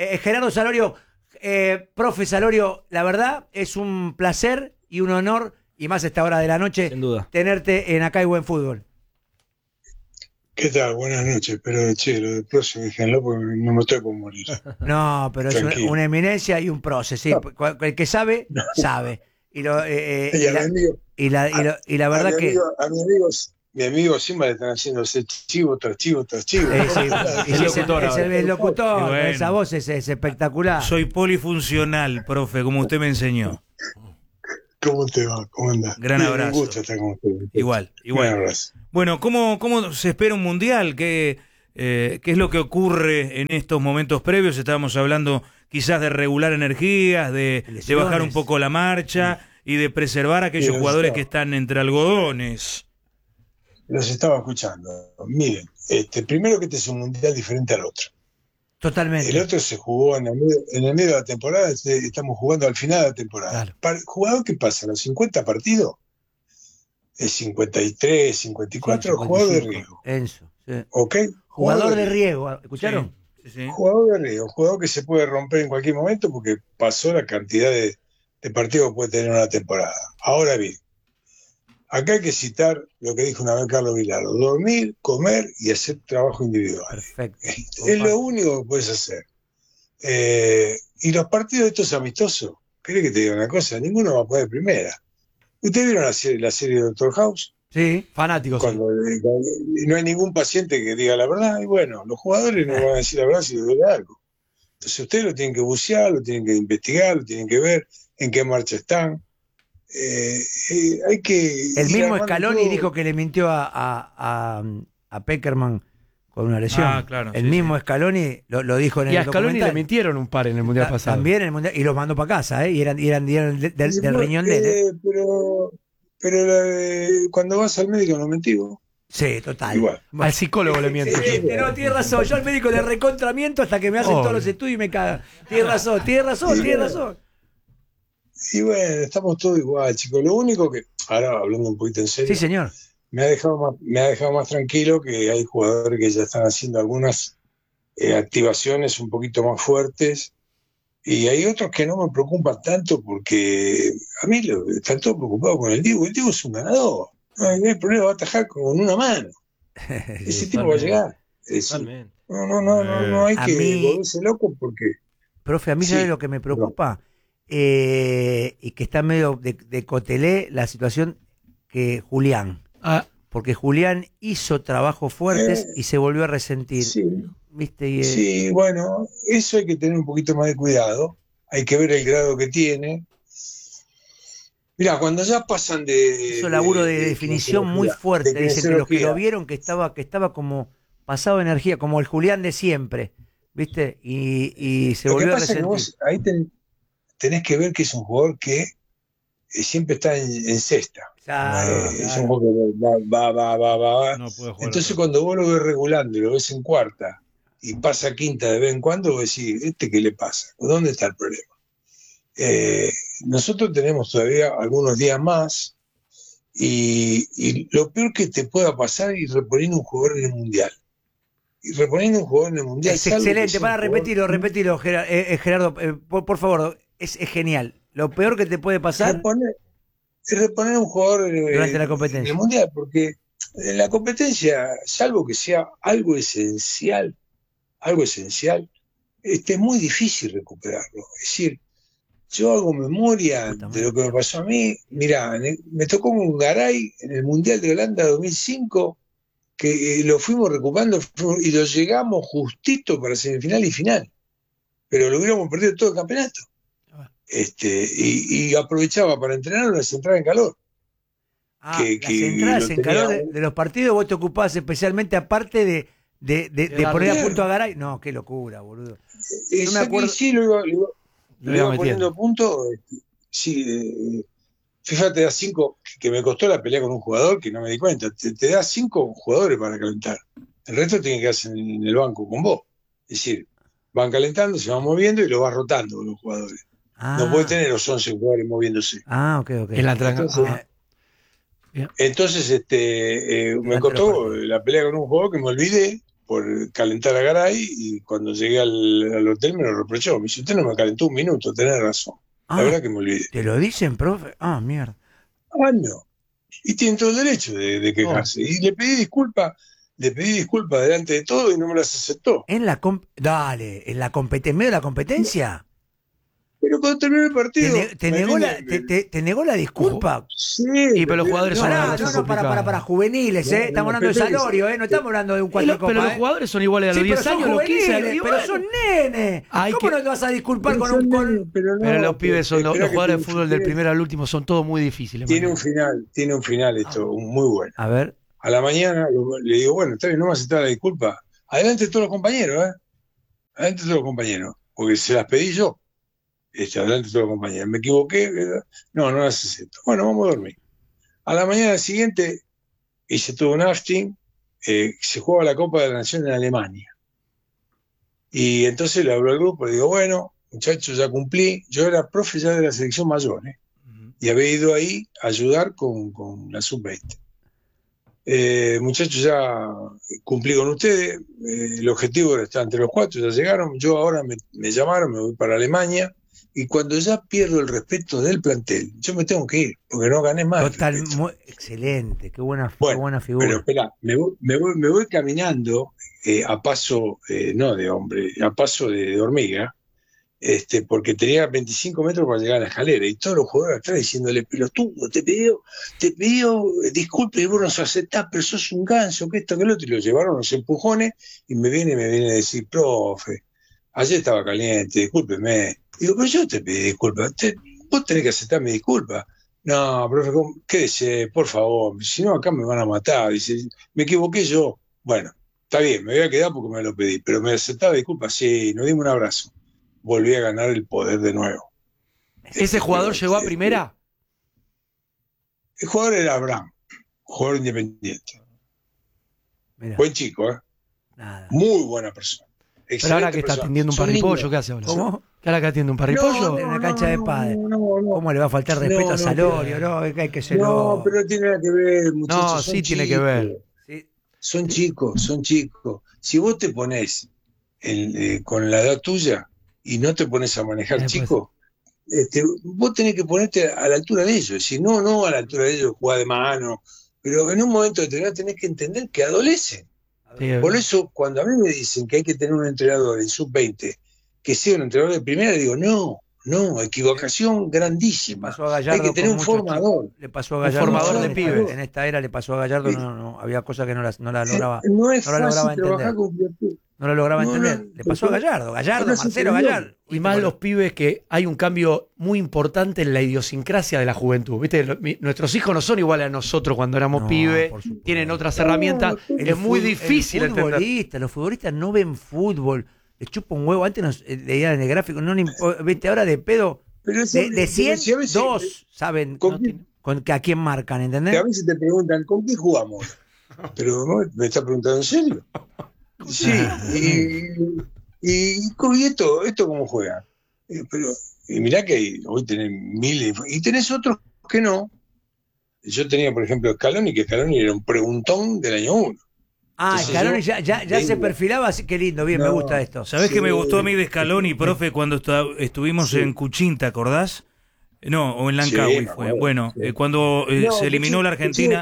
S2: Profe Salorio, la verdad es un placer y un honor, y más a esta hora de la noche,
S4: Sin duda.
S2: tenerte en Acá hay buen fútbol.
S9: ¿Qué tal? Buenas noches, pero che, lo del próximo déjenlo porque no me estoy por morir.
S2: No, pero es
S9: Tranquilo.
S2: una eminencia y un proceso. Sí, el que sabe, sabe. Y,
S9: Y a mi amigo,
S2: la verdad
S9: a mi
S2: que...
S9: amigo, mi amigo Simba le están haciendo ese chivo tras chivo tras chivo.
S2: Es el locutor,
S1: Y bueno.
S2: esa voz es espectacular.
S1: Soy polifuncional, profe, como usted me enseñó.
S9: ¿Cómo te va? ¿Cómo andás?
S1: Gran
S9: Bien,
S1: abrazo.
S9: Un gusto estar con usted.
S1: Igual.
S9: Un abrazo.
S1: Bueno, ¿cómo se espera un mundial? ¿Qué es lo que ocurre en estos momentos previos? Estábamos hablando quizás de regular energías, de bajar un poco la marcha y de preservar a aquellos jugadores que están entre algodones.
S9: Los estaba escuchando. Miren, primero que este es un mundial diferente al otro.
S2: Totalmente.
S9: El otro se jugó en el medio de la temporada, estamos jugando al final de la temporada.
S2: Claro.
S9: Para el jugador que pasa los 50 partidos, es 53, 54, jugador de riesgo.
S2: Enzo. Sí.
S9: ¿Ok?
S2: Jugador de riesgo, ¿escucharon?
S1: Sí.
S9: Jugador de riesgo, jugador que se puede romper en cualquier momento porque pasó la cantidad de partidos que puede tener una temporada. Ahora bien, acá hay que citar lo que dijo una vez Carlos Vilardo: dormir, comer y hacer trabajo individual.
S2: Perfecto.
S9: Es lo único que puedes hacer. Y los partidos estos amistosos, ¿querés que te diga una cosa? Ninguno va a poder primera. ¿Ustedes vieron la serie de Doctor House?
S2: Sí.
S3: Fanáticos.
S9: Cuando no hay ningún paciente que diga la verdad, y bueno, los jugadores no van a decir la verdad si les duele algo. Entonces ustedes lo tienen que bucear, lo tienen que investigar, lo tienen que ver en qué marcha están. Hay que...
S2: El
S9: ir
S2: mismo
S9: armando
S2: Scaloni
S9: todo.
S2: dijo que le mintió a Peckerman con una lesión.
S1: Ah, claro,
S2: el
S1: sí,
S2: mismo Scaloni lo dijo en
S3: Y
S2: el
S3: a Scaloni
S2: documental.
S3: le mintieron un par en el Mundial pasado.
S2: También en el mundial, y los mandó para casa, y eran del riñón de él.
S9: Pero cuando vas al médico no mentís vos.
S2: Sí, total.
S9: Igual.
S3: Al psicólogo le miente.
S2: No, tienes razón. Yo al médico le recontramiento hasta que me hacen todos los estudios y me cagan. Tienes razón.
S9: Y bueno, estamos todos igual, chicos. Lo único que, ahora hablando un poquito en serio,
S2: Sí, señor.
S9: me ha dejado más tranquilo que hay jugadores que ya están haciendo algunas activaciones un poquito más fuertes, y hay otros que no me preocupan tanto porque a mí están todos preocupados con el Diego. El Diego es un ganador. No hay problema, va a atajar con una mano. Ese tipo va a llegar.
S4: Totalmente.
S9: No hay
S2: A
S9: que
S2: mí-
S9: volverse loco porque...
S2: Profe, a mí
S9: Sí,
S2: sabe lo que me preocupa. Y que está medio de cotelé la situación que Julián. Porque Julián hizo trabajos fuertes y se volvió a resentir.
S9: Sí.
S2: ¿Viste? Y,
S9: Sí, bueno, eso hay que tener un poquito más de cuidado, hay que ver el grado que tiene. Mirá, cuando ya pasan de...
S2: hizo laburo de definición muy fuerte.
S9: de
S2: Dicen que los que lo
S9: kinesiología.
S2: vieron que estaba como pasado de energía, como el Julián de siempre. ¿Viste? Y se
S9: Lo que
S2: volvió a
S9: pasa es que
S2: resentir.
S9: vos ahí tenés que ver que es un jugador que siempre está en cesta.
S2: Claro,
S9: Es un jugador que va.
S8: No puede jugar.
S9: Entonces cuando vos lo ves regulando y lo ves en cuarta y pasa quinta de vez en cuando, vos decís, ¿qué le pasa? ¿Dónde está el problema? Nosotros tenemos todavía algunos días más y lo peor que te pueda pasar es ir reponiendo un jugador en el Mundial. Y reponiendo un jugador en el Mundial.
S2: Es
S9: salvo que
S2: excelente,
S9: sea un
S2: para
S9: jugador-
S2: repetirlo, Gerardo, por favor, es genial. Lo peor que te puede pasar
S9: reponer un jugador
S2: durante la
S9: en
S2: competencia.
S9: el Mundial, porque en la competencia, salvo que sea algo esencial, es muy difícil recuperarlo. Es decir, yo hago memoria de lo que me pasó a mí. Mirá, me tocó un Garay en el Mundial de Holanda 2005, que lo fuimos recuperando y lo llegamos justito para semifinal y final. Pero lo hubiéramos perdido todo el campeonato. Y aprovechaba para entrenar las entradas en calor.
S2: Las entradas en calor de los partidos, vos te ocupabas especialmente, aparte de poner a punto a Garay. No, qué locura, boludo. Yo me acuerdo.
S9: Sí, lo iba poniendo a punto. Fíjate, da 5, que me costó la pelea con un jugador que no me di cuenta. Te da 5 jugadores para calentar. El resto tiene que quedarse en el banco con vos. Es decir, van calentando, se van moviendo y lo vas rotando los jugadores. No puedes tener los 11 jugadores moviéndose.
S2: Ok.
S9: Entonces, me costó la pelea con un jugador que me olvidé por calentar a Garay, y cuando llegué al hotel me lo reprochó. Me dice, usted no me calentó un minuto, tenés razón. La verdad que me olvidé.
S2: ¿Te lo dicen, profe? Mierda.
S9: No. Y tienen todo el derecho de quejarse. Y le pedí disculpas delante de todo y no me las aceptó.
S2: En la competencia, en medio de la competencia.
S9: Pero cuando terminó el partido.
S2: ¿Te negó la disculpa?
S9: Sí.
S3: Y pero los jugadores son
S2: para juveniles, Estamos hablando de Salorio, no estamos hablando de un cuatro copas.
S3: Pero los jugadores son iguales a los 10 años, los 15 años.
S2: Pero son nenes. ¿Cómo no te vas a disculpar con un...
S3: Pero los pibes son los jugadores de fútbol del primero al último son todos muy difíciles.
S9: Tiene un final esto, muy bueno.
S2: A ver.
S9: A la mañana le digo, bueno, está bien, no me aceptar la disculpa. Adelante todos los compañeros, Adelante todos los compañeros. Porque se las pedí yo. Adelante todos los compañeros. Me equivoqué. No las acepto. Bueno, vamos a dormir. A la mañana siguiente hice todo un afting. Se jugaba la Copa de la Nación en Alemania. Y entonces le hablo al grupo, le digo, bueno, muchachos, ya cumplí. Yo era profe ya de la selección mayor, y había ido ahí a ayudar con la sub-20. Muchachos, ya cumplí con ustedes, el objetivo era estar entre los 4, ya llegaron, yo ahora me llamaron, me voy para Alemania, y cuando ya pierdo el respeto del plantel, yo me tengo que ir, porque no gané más.
S2: Total, excelente, qué buena figura.
S9: Pero espera, me voy caminando a paso, no de hombre, a paso de hormiga, porque tenía 25 metros para llegar a la escalera y todos los jugadores atrás diciéndole, pelotudo, te pidió disculpe y vos no aceptás, pero sos un ganso, que esto, que lo otro, y lo llevaron los empujones y me viene a decir, profe, ayer estaba caliente, discúlpeme. Digo, pero yo te pedí disculpas, vos tenés que aceptar mi disculpa. No, profe, quédese, por favor, si no acá me van a matar. Dice, me equivoqué yo. Bueno, está bien, me voy a quedar porque me lo pedí, pero me aceptaba disculpas, sí, nos dimos un abrazo. Volví a ganar el poder de nuevo.
S3: ¿Ese jugador llegó a primera?
S9: El jugador era Abraham, jugador independiente.
S2: Mirá.
S9: Buen chico,
S2: Nada.
S9: Muy buena persona.
S3: Pero ahora que está atendiendo un parripollo, ¿qué hace ahora?
S2: ¿Cómo?
S3: ¿Que ahora que atiende un parripollo?
S2: En la cancha de padre. ¿Cómo le va a faltar respeto a Salorio? No, hay que ser.
S9: No, pero no tiene nada que ver, muchachos.
S3: No, sí tiene que ver.
S2: Sí.
S9: Son chicos. Si vos te pones con la edad tuya y no te pones a manejar chicos, vos tenés que ponerte a la altura de ellos. Es decir, no a la altura de ellos, jugar de mano, pero en un momento determinado tenés que entender que adolecen.
S3: Sí,
S9: por eso, cuando a mí me dicen que hay que tener un entrenador en sub-20 que sea un entrenador de primera, digo, no, equivocación grandísima. Hay que tener un formador.
S2: Le pasó a Gallardo.
S3: Un formador de pibes.
S2: En esta era le pasó a Gallardo, no había cosas que no la lograba.
S9: No es
S2: no la lograba
S9: fácil trabajar
S2: entender.
S9: con criaturas.
S2: No lo lograba entender. Le pasó a Gallardo, Marcelo Gallardo.
S3: Y más los pibes que hay un cambio muy importante en la idiosincrasia de la juventud. ¿Viste? Nuestros hijos no son iguales a nosotros cuando éramos pibes, tienen otras herramientas. Es muy difícil entender.
S2: Los futbolistas no ven fútbol, les chupa un huevo. Antes nos leían en el gráfico, viste, ahora de pedo, de 100,
S9: si a veces,
S2: 2 saben a quién marcan, ¿entendés?
S9: Que a veces te preguntan, ¿con qué jugamos? Pero ¿no? ¿Me estás preguntando en serio? Sí, y esto cómo juega. Y mirá que hoy tenés miles, y tenés otros que no. Yo tenía, por ejemplo, Scaloni, que Scaloni era un preguntón del año 1.
S2: Scaloni ya se perfilaba así, qué lindo, bien, me gusta esto.
S1: ¿Sabés qué me gustó a mí de Scaloni, profe, cuando estuvimos en Cuchín, ¿te acordás? No, o en Lancawi fue. Bueno, cuando se eliminó la Argentina...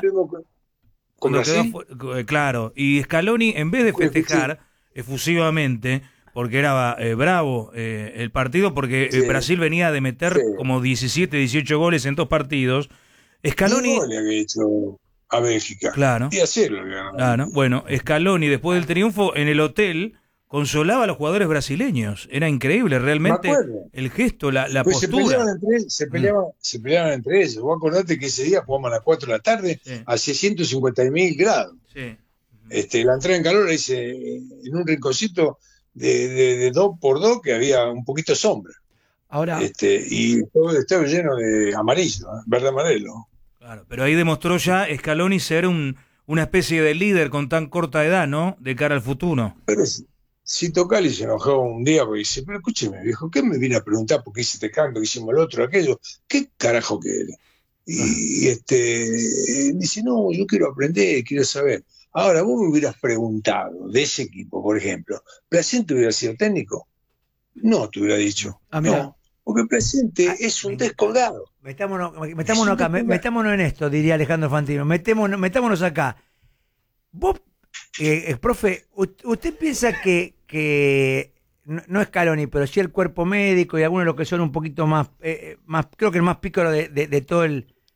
S1: Claro, y Scaloni, en vez de festejar efusivamente, porque era bravo el partido, porque Brasil venía de meter como 17, 18 goles en 2 partidos, Scaloni...
S9: le había hecho a Bélgica.
S1: Claro.
S9: Y hacerlo.
S1: Claro. Bueno, Scaloni, después del triunfo, en el hotel, consolaba a los jugadores brasileños. Era increíble, realmente, el gesto, la postura.
S9: Se peleaban entre ellos. Vos acordate que ese día jugamos a las 4 de la tarde, hacia 150.000 grados.
S1: Sí.
S9: La entrada en calor hice en un rinconcito de 2x2 que había un poquito de sombra.
S3: Ahora,
S9: y todo estaba lleno de amarillo, verde amarelo.
S1: Claro, pero ahí demostró ya Scaloni ser una especie de líder con tan corta edad, ¿no? De cara al futuro.
S9: Pero si Tocali se enojó un día porque dice, pero escúcheme, viejo, ¿qué me vine a preguntar por qué hice este cambio, que hicimos el otro, aquello? ¿Qué carajo que eres? Y dice, no, yo quiero aprender, quiero saber. Ahora, vos me hubieras preguntado de ese equipo, por ejemplo, ¿Placente hubiera sido técnico? No, te hubiera dicho. No, porque Placente es un descolgado.
S2: Metámonos acá, metámonos en esto, diría Alejandro Fantino. Metámonos acá. Vos, profe, ¿usted piensa que no Scaloni, pero sí el cuerpo médico y algunos de los que son un poquito más, creo que el más pícaro de todo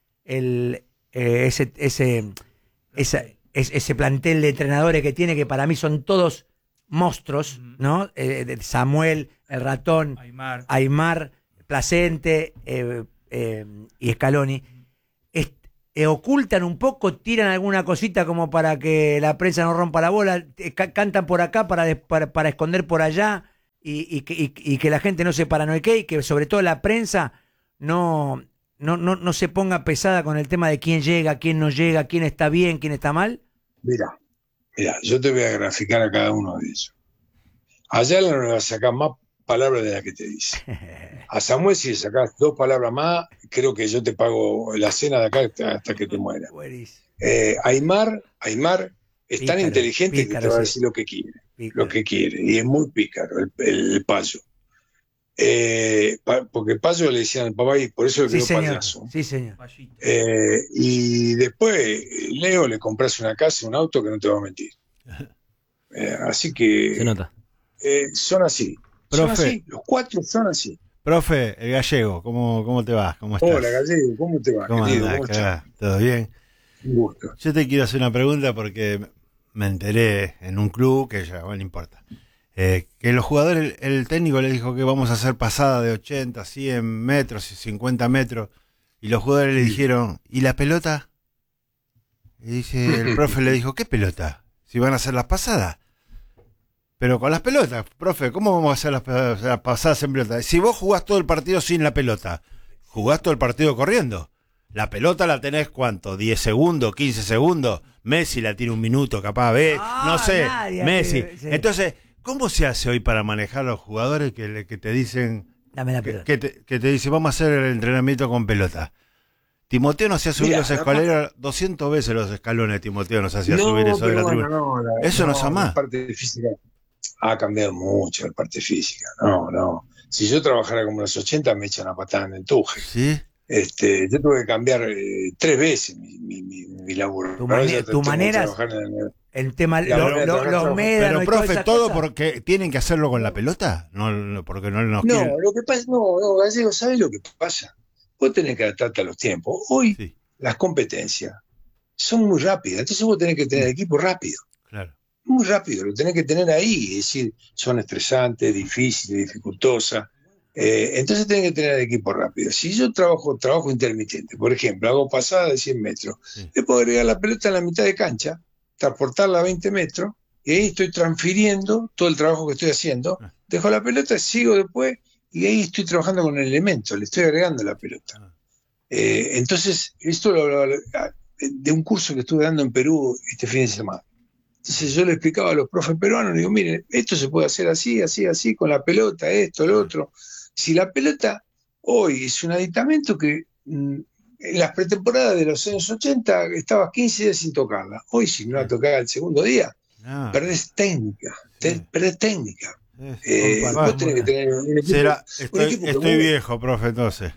S2: ese plantel de entrenadores que tiene, que para mí son todos monstruos, ¿no? Samuel, el ratón, Aimar, Placente y Scaloni. Ocultan un poco, tiran alguna cosita como para que la prensa no rompa la bola, cantan por acá para esconder por allá y que la gente no se paranoique y que sobre todo la prensa no se ponga pesada con el tema de quién llega, quién no llega, quién está bien, quién está mal.
S9: Mira, yo te voy a graficar a cada uno de ellos. Allá no le vas a sacar más palabras de las que te dice. A Samuel, si le sacás 2 palabras más, creo que yo te pago la cena de acá hasta que te mueras. Aimar es tan inteligente que te va a decir lo que quiere. Y es muy pícaro, el Payo. Porque Payo le decían al papá y por eso le quedó payaso.
S2: Sí, señor.
S9: Y después, Leo, le compras una casa, un auto que no te va a mentir. Así que...
S4: Se nota.
S9: Son así.
S8: Profe.
S9: Son así. Los 4 son así.
S8: Profe, el Gallego, ¿cómo te va? ¿Cómo estás?
S9: Hola, Gallego, ¿cómo te va?
S8: ¿Cómo andás? ¿Todo bien?
S9: Un gusto.
S8: Yo te quiero hacer una pregunta porque me enteré en un club, que ya, bueno, no importa, que los jugadores, el técnico le dijo que vamos a hacer pasada de 80, 100 metros, 50 metros, y los jugadores le dijeron, ¿y la pelota? Y dice, el profe le dijo, ¿qué pelota? Si van a hacer las pasadas. Pero con las pelotas, profe, ¿cómo vamos a hacer las pasadas en pelota? Si vos jugás todo el partido sin la pelota, jugás todo el partido corriendo. La pelota la tenés, ¿cuánto? ¿10 segundos? ¿15 segundos? Messi la tiene 1 minuto, capaz, no sé, Messi. Sí. Entonces, ¿cómo se hace hoy para manejar a los jugadores que te dicen...
S2: Dame la pelota.
S8: Que te dicen, vamos a hacer el entrenamiento con pelota? Timoteo nos hacía subir los escalones 200 veces los escalones. Timoteo nos hacía subir eso de la tribuna. Eso no es más.
S9: La parte física ha cambiado mucho, la parte física. No. Si yo trabajara como en los 80 me echan a patada en el tuje.
S8: ¿Sí?
S9: Yo tuve que cambiar 3 veces mi laburo.
S2: Tu manera, el tema, los médanos.
S8: Pero, profe, ¿todo porque tienen que hacerlo con la pelota? No, porque no nos quieren.
S9: Lo que pasa, Gallego, ¿sabes lo que pasa? Vos tenés que adaptarte a los tiempos. Hoy las competencias son muy rápidas, entonces vos tenés que tener equipo rápido.
S8: Claro.
S9: Muy rápido, lo tenés que tener ahí, es decir, son estresantes, difíciles, dificultosas. Entonces tenés que tener el equipo rápido. Si yo trabajo intermitente, por ejemplo, hago pasada de 100 metros, le puedo agregar la pelota en la mitad de cancha, transportarla a 20 metros, y ahí estoy transfiriendo todo el trabajo que estoy haciendo, dejo la pelota, sigo después, y ahí estoy trabajando con el elemento, le estoy agregando la pelota. Entonces, esto lo hablaba de un curso que estuve dando en Perú este fin de semana. Entonces yo le explicaba a los profes peruanos, le digo, miren, esto se puede hacer así, con la pelota, esto, lo otro. Si la pelota hoy es un aditamento que en las pretemporadas de los años 80 estabas 15 días sin tocarla. Hoy si no la tocás el segundo día, perdés técnica, perdés técnica. Vos tenés que tener un equipo.
S8: Estoy viejo, profe, entonces.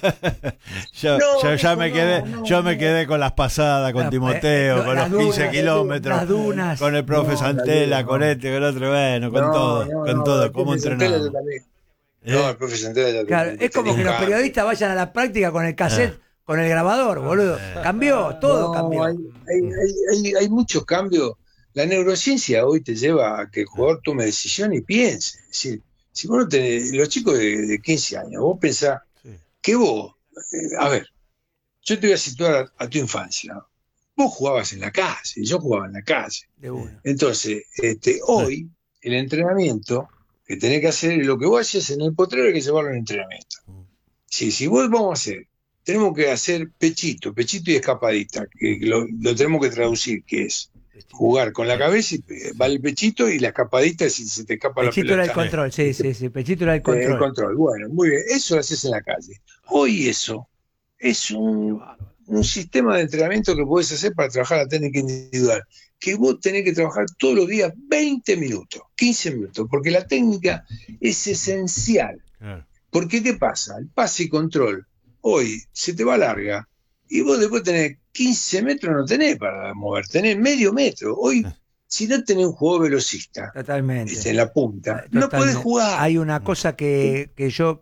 S8: Yo me quedé con las pasadas, con Timoteo, con los 15 kilómetros, con el profe Santella, con este, con el otro, bueno, con todo, ¿cómo entrenamos?
S9: No, el profe Santella ya
S2: claro, es como que los periodistas vayan a la práctica con el cassette, con el grabador, boludo. Cambió, todo cambió.
S9: Hay muchos cambios. La neurociencia hoy te lleva a que el jugador tome decisiones y piense. Es decir, si vos no tenés, los chicos de 15 años, vos pensás que vos, a ver, yo te voy a situar a tu infancia. Vos jugabas en la calle, yo jugaba en la calle. Entonces, hoy, el entrenamiento que tenés que hacer, lo que vos haces en el potrero hay que llevarlo al entrenamiento. Si vos vamos a hacer, tenemos que hacer pechito y escapadita, que lo tenemos que traducir, que es jugar con la cabeza y va el pechito y la escapadita si se te escapa la pelota.
S2: Pechito era el control, sí, pechito era el control.
S9: El control, bueno, muy bien, eso lo haces en la calle. Hoy eso es un sistema de entrenamiento que podés hacer para trabajar la técnica individual, que vos tenés que trabajar todos los días 20 minutos, 15 minutos, porque la técnica es esencial. Porque ¿qué pasa? El pase y control, hoy se te va larga, y vos después tenés 15 metros, no tenés para mover, tenés medio metro. Hoy Si no tenés un jugador velocista
S2: Totalmente.
S9: en la punta, no
S2: Totalmente.
S9: podés jugar.
S2: Hay una cosa que yo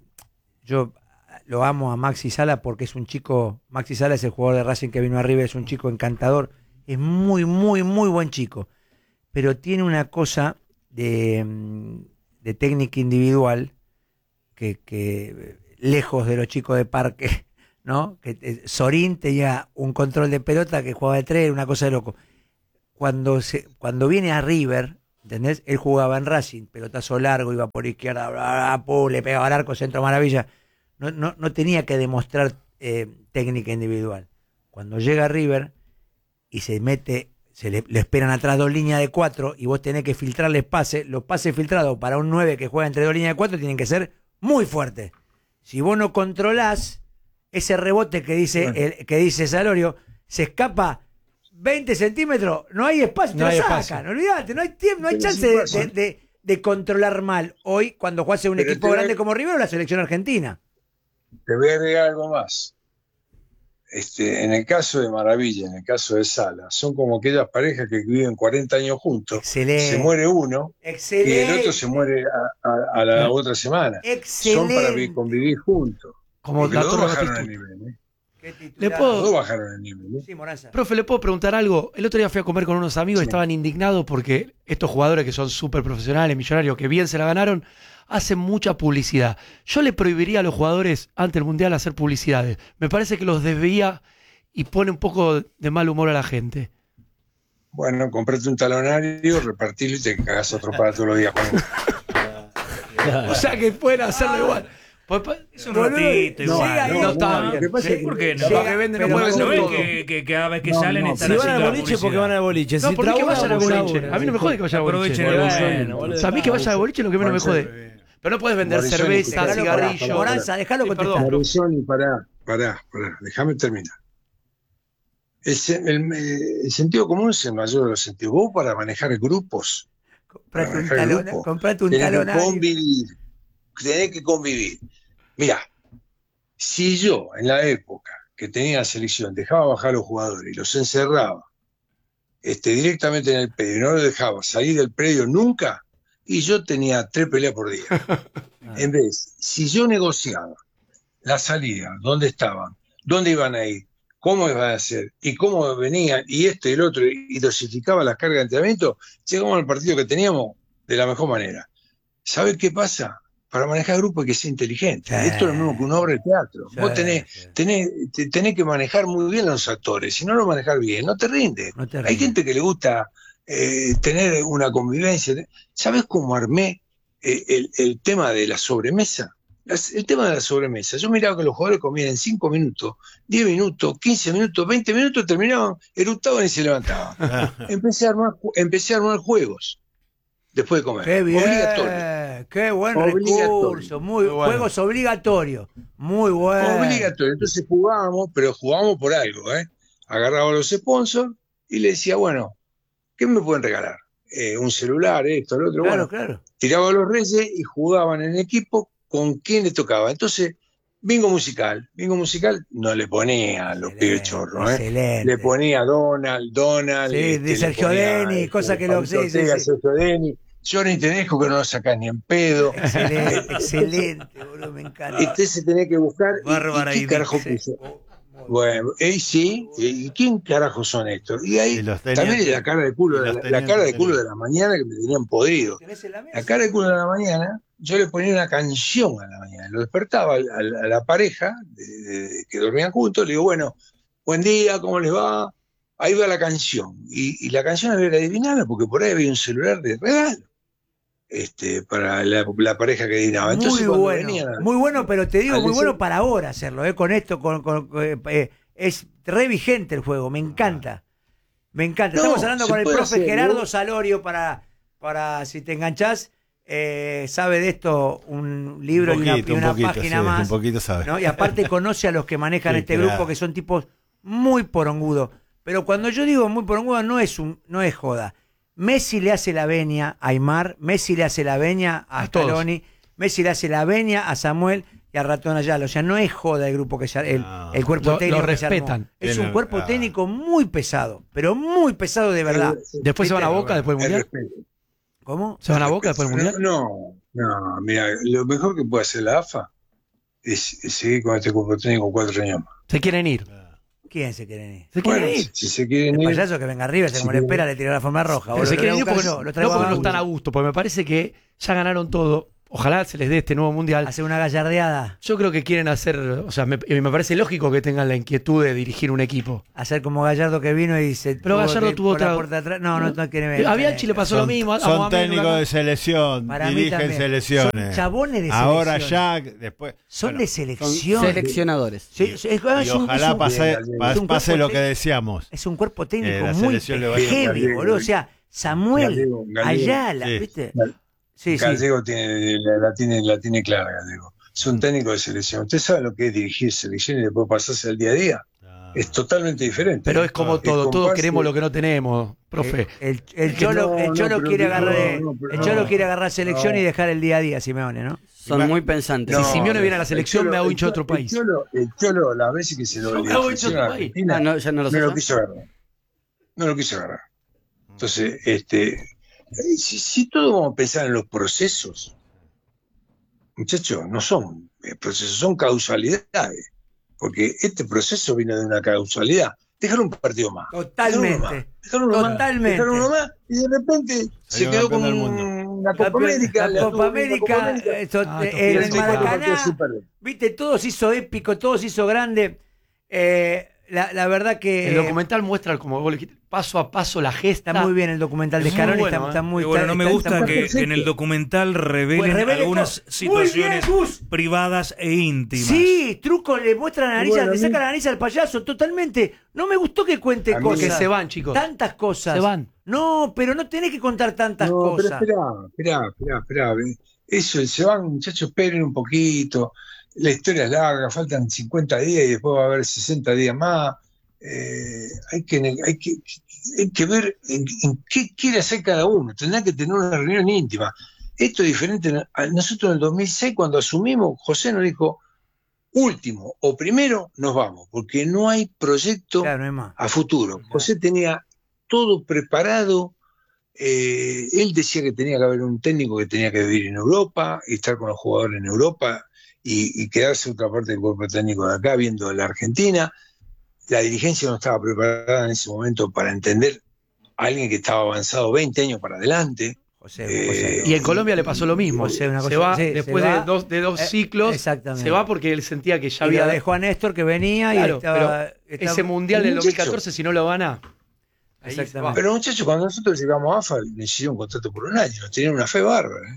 S2: lo amo a Maxi Sala porque es un chico. Maxi Sala es el jugador de Racing que vino a River, es un chico encantador, es muy, muy, muy buen chico, pero tiene una cosa de técnica individual que lejos de los chicos de parque, ¿no? Que Sorín tenía un control de pelota que jugaba de 3, una cosa de loco. Cuando viene a River, ¿entendés? Él jugaba en Racing, pelotazo largo, iba por izquierda, bla, bla, le pegaba al arco, centro maravilla. No tenía que demostrar técnica individual. Cuando llega a River y se mete, le esperan atrás 2 líneas de 4 y vos tenés que filtrarles pases, los pases filtrados para un 9 que juega entre 2 líneas de 4 tienen que ser muy fuertes. Si vos no controlás ese rebote que dice Salorio, se escapa 20 centímetros, no hay espacio, te lo sacan, olvídate, no hay tiempo, no hay chance de controlar mal hoy cuando jugás en un equipo grande como River o la selección argentina.
S9: Te voy a agregar algo más. En el caso de Maravilla, en el caso de Sala, son como aquellas parejas que viven 40 años juntos.
S2: Excelente.
S9: Se muere uno y el otro se muere a la otra semana.
S2: Excelente.
S9: Son para convivir juntos.
S3: Como
S9: los dos
S3: Torre
S9: bajaron
S3: Batistuta.
S9: el nivel.
S3: ¿Le puedo,
S9: Los dos bajaron el nivel.
S2: Sí, Moranza.
S3: profe, ¿le puedo preguntar algo? El otro día fui a comer con unos amigos y estaban indignados porque estos jugadores que son súper profesionales, millonarios, que bien se la ganaron, hacen mucha publicidad. Yo le prohibiría a los jugadores antes del Mundial hacer publicidades. Me parece que los desvía y pone un poco de mal humor a la gente.
S9: Bueno, comprate un talonario, repartirlo y te cagás otro para todos los días.
S3: O sea que pueden hacerlo igual.
S1: Es un ratito igual.
S3: No está bien.
S1: ¿Por qué no?
S3: Lo que venden no puede
S1: ¿No
S3: ser
S1: ven
S3: todo.
S1: que cada vez que salen están
S4: Si van
S1: haciendo
S4: al boliche, porque van al boliche.
S3: No,
S4: Si
S3: porque que vayan al
S4: trabajan,
S3: boliche. A mí no me jode que vayan al boliche.
S1: Aprovechen el
S3: O sea, a mí que vaya al boliche es lo que menos me jode. Pero no puedes vender cerveza, cigarrillos.
S2: Moranza, déjalo contestar.
S9: Marisol, pará, déjame terminar. El sentido común es el mayor de los sentidos. Vos para manejar grupos,
S2: Comprate un
S9: tenés
S2: talonario.
S9: tenés que convivir. Mirá, si yo en la época que tenía la selección dejaba bajar a los jugadores y los encerraba directamente en el predio y no los dejaba salir del predio nunca, y yo tenía 3 peleas por día. En vez, si yo negociaba la salida, dónde estaban, dónde iban a ir, cómo iban a hacer y cómo venían y esto y el otro y dosificaba las cargas de entrenamiento, llegamos al partido que teníamos de la mejor manera. ¿Sabes qué pasa? Para manejar grupos hay que ser inteligente.
S2: Sí.
S9: Esto es lo mismo que una obra de teatro.
S2: Sí,
S9: Vos tenés que manejar muy bien a los actores. Si no lo manejas bien, no te rinde.
S2: No te
S9: Hay
S2: rinde.
S9: gente que le gusta tener una convivencia. ¿Sabes cómo armé el tema de la sobremesa? El tema de la sobremesa. Yo miraba que los jugadores comían en 5 minutos, 10 minutos, 15 minutos, 20 minutos, terminaban, eructaban y se levantaban. Empecé a armar juegos después de comer.
S2: Qué bien,
S9: Obligatorio.
S2: qué buen
S9: Obligatorio.
S2: recurso, muy juegos obligatorios, muy bueno.
S9: Obligatorio. Entonces jugábamos, pero jugábamos por algo, ¿eh? Agarraba a los sponsors y le decía, bueno, ¿qué me pueden regalar? Un celular, esto, lo otro.
S2: Claro,
S9: Bueno,
S2: claro.
S9: tiraba a los reyes y jugaban en equipo con quién le tocaba. Entonces, bingo musical no le ponía a los pibes chorros, ¿eh?
S2: Excelente.
S9: Le ponía Donald,
S2: Sí, de Sergio Deni, cosa que lo... Sí, sí, sí.
S9: Sergio Deni. Yo ni te dejo que no lo sacás ni en pedo.
S2: Excelente, excelente, boludo, me encanta.
S9: Entonces tenés que buscar
S1: Bárbara
S9: y
S1: y
S9: qué carajo
S1: Dix,
S9: puso. Bueno, sí, ¿y quién carajo son estos? Y ahí
S8: Y los
S9: también
S8: tenientes.
S9: la cara de culo,
S8: Y los
S9: la
S8: tenientes
S9: cara de culo
S8: tenían.
S9: de la mañana que me tenían podrido.
S2: ¿Tenés en la mesa?
S9: La cara de culo de la mañana, yo le ponía una canción a la mañana, lo despertaba a la pareja que dormían juntos, le digo, bueno, buen día, ¿cómo les va? Ahí va la canción, y la canción había que adivinarla, porque por ahí había un celular de regalo para la pareja que adivinaba. Entonces,
S2: Muy bueno, pero te digo,
S9: al
S2: muy bueno
S9: decir-
S2: para ahora hacerlo, con esto, es re vigente el juego, me encanta. Me encanta.
S9: No,
S2: Estamos hablando
S9: se
S2: con el
S9: puede
S2: profe
S9: hacer,
S2: Gerardo
S9: ¿no?
S2: Salorio para si te enganchás, sabe de esto un libro y una página
S8: sí,
S2: más.
S8: un poquito sabe.
S2: ¿no? Y aparte conoce a los que manejan
S8: Sí,
S2: este
S8: claro.
S2: grupo, que son tipos muy porongudos. Pero cuando yo digo muy porongudo, no es joda. Messi le hace la venia a Aymar, Messi le hace la venia a
S3: todos.
S2: Scaloni, Messi le hace la venia a Samuel, y a Ratón Ayala. O sea, no es joda el grupo el cuerpo técnico
S3: lo
S2: que se armó.
S3: respetan.
S2: Es
S8: Tiene-
S2: un cuerpo técnico muy pesado, pero muy pesado de verdad.
S3: Después se van a
S2: ¿Viste?
S3: Boca después del
S9: El
S3: Mundial.
S9: respeto.
S2: ¿Cómo?
S3: ¿Se van a Boca después del Mundial?
S9: No, mira, lo mejor que puede hacer la AFA es seguir con este cuerpo técnico 4 años más.
S3: Se quieren ir.
S2: ¿Quién se quieren ir?
S3: Se quieren
S9: Bueno,
S3: ir.
S9: si se quieren
S2: El
S9: ir,
S2: payaso que venga arriba, como le espera, le tira la forma roja.
S3: Pero
S2: boludo.
S3: se
S2: Lo
S3: quieren
S2: voy
S3: ir
S2: a buscar
S3: porque,
S2: yo, lo
S3: no
S2: traigo
S3: porque
S2: a
S3: no están a gusto, porque me parece que ya ganaron todo. Ojalá se les dé este nuevo Mundial.
S2: hacer una gallardeada,
S3: Yo creo que quieren hacer, o sea, me parece lógico que tengan la inquietud de dirigir un equipo.
S2: hacer como Gallardo que vino y se
S3: Pero Gallardo
S2: que ir
S3: tuvo
S2: por la
S3: otra-
S2: puerta de atrás. No quiere ver.
S3: A Bianchi le pasó lo mismo. a Mohamed
S8: Son técnicos
S3: Nuragán.
S8: de selección,
S2: Para mí
S8: dirigen
S2: también.
S8: selecciones.
S2: Son chabones de
S8: Ahora
S2: selección.
S8: ya, después.
S2: Son
S8: bueno,
S2: de
S7: Son
S2: selección.
S7: seleccionadores.
S8: y ojalá pase
S2: es un
S8: pase
S2: cuerpo
S8: lo que
S2: técnico.
S8: decíamos.
S2: Es un cuerpo técnico
S8: la
S2: muy
S8: selección le vaya
S2: heavy,
S9: bien.
S2: boludo. O sea, Samuel,
S9: Gallego.
S2: Ayala,
S8: Sí.
S2: ¿viste? Sí, sí.
S9: Gallego la tiene clara, Gallego. Es un técnico de selección. Usted sabe lo que es dirigir selección y después pasarse al día a día. Es totalmente diferente.
S3: Pero es como todo, todos
S9: comparse-
S3: queremos lo que no tenemos, profe.
S2: El Cholo, el Cholo
S9: pero
S2: quiere
S9: no,
S2: agarrar,
S9: pero
S2: el Cholo
S9: no.
S2: quiere agarrar selección y dejar el día a día, Simeone, ¿no?
S7: Son muy pensantes.
S3: Si Simeone viene a la
S9: el
S3: selección,
S9: Cholo-
S3: me hago hincha de
S9: el
S3: otro
S9: Cholo-
S3: país.
S9: El Cholo, las veces que se lo
S3: Yo me hago hincha de
S9: ofrecieron
S3: otro
S9: a
S3: país.
S9: Argentina,
S7: Ah, no, ya no lo
S9: no lo
S7: sé.
S9: quiso agarrar. No lo quiso agarrar. Entonces, si todos vamos a pensar en los procesos, muchachos, no son procesos, son causalidades. Porque este proceso vino de una causalidad. Dejaron un partido más.
S2: Totalmente.
S9: Dejaron uno más.
S2: Totalmente.
S9: Dejaron uno más y de repente se
S8: Salió
S9: quedó
S8: campeón
S9: con
S8: del mundo.
S9: la Copa América.
S2: La Copa América,
S9: América.
S2: en
S3: Tofiel,
S2: el
S3: sí,
S2: Maracaná, viste, todo se hizo épico, todo se hizo grande. La verdad que
S3: El documental muestra como vos le dijiste, paso a paso la gesta.
S2: está muy bien el documental de
S3: Es muy
S2: Scaloni,
S3: bueno,
S2: está muy
S1: Bueno, no me
S2: está-
S1: gusta
S2: está-
S1: que en el documental revelen
S2: Pues revele
S1: algunas
S2: todo.
S1: situaciones
S2: Muy bien, Gus.
S1: privadas e íntimas.
S2: Sí, truco, le muestra la nariz,
S9: Bueno,
S2: le saca la nariz al payaso, totalmente. No me gustó que cuente
S9: A mí-
S2: cosas.
S3: Porque se van, chicos.
S2: Tantas cosas.
S3: Se van.
S2: No, pero no tenés que contar tantas
S9: No, pero
S2: cosas.
S9: esperá. Eso, se van, muchachos, esperen un poquito. La historia es larga, faltan 50 días y después va a haber 60 días más. Hay que ver en qué quiere hacer cada uno. Tendrá que tener una reunión íntima. Esto es diferente. A nosotros en el 2006, cuando asumimos, José nos dijo, último o primero nos vamos, porque no hay proyecto
S2: Claro, no hay más.
S9: a futuro. José tenía todo preparado. Él decía que tenía que haber un técnico que tenía que vivir en Europa y estar con los jugadores en Europa y quedarse otra parte del cuerpo técnico de acá viendo a la Argentina. La dirigencia no estaba preparada en ese momento para entender a alguien que estaba avanzado 20 años para adelante.
S2: José,
S3: Y en Colombia le pasó lo mismo.
S2: José, una
S3: se
S2: cosa-
S3: va
S2: sí,
S3: después
S2: se va.
S3: de dos ciclos.
S2: Exactamente.
S3: Se va porque él sentía que ya
S2: y
S3: había.
S2: lo dejó a Néstor que venía
S3: Claro,
S2: y estaba,
S3: Ese mundial del 2014, si no lo gana. ahí se va.
S2: Exactamente.
S9: Pero muchachos, cuando nosotros llegamos a AFA, le hicieron un contrato por un año. Nos tenían una fe bárbara.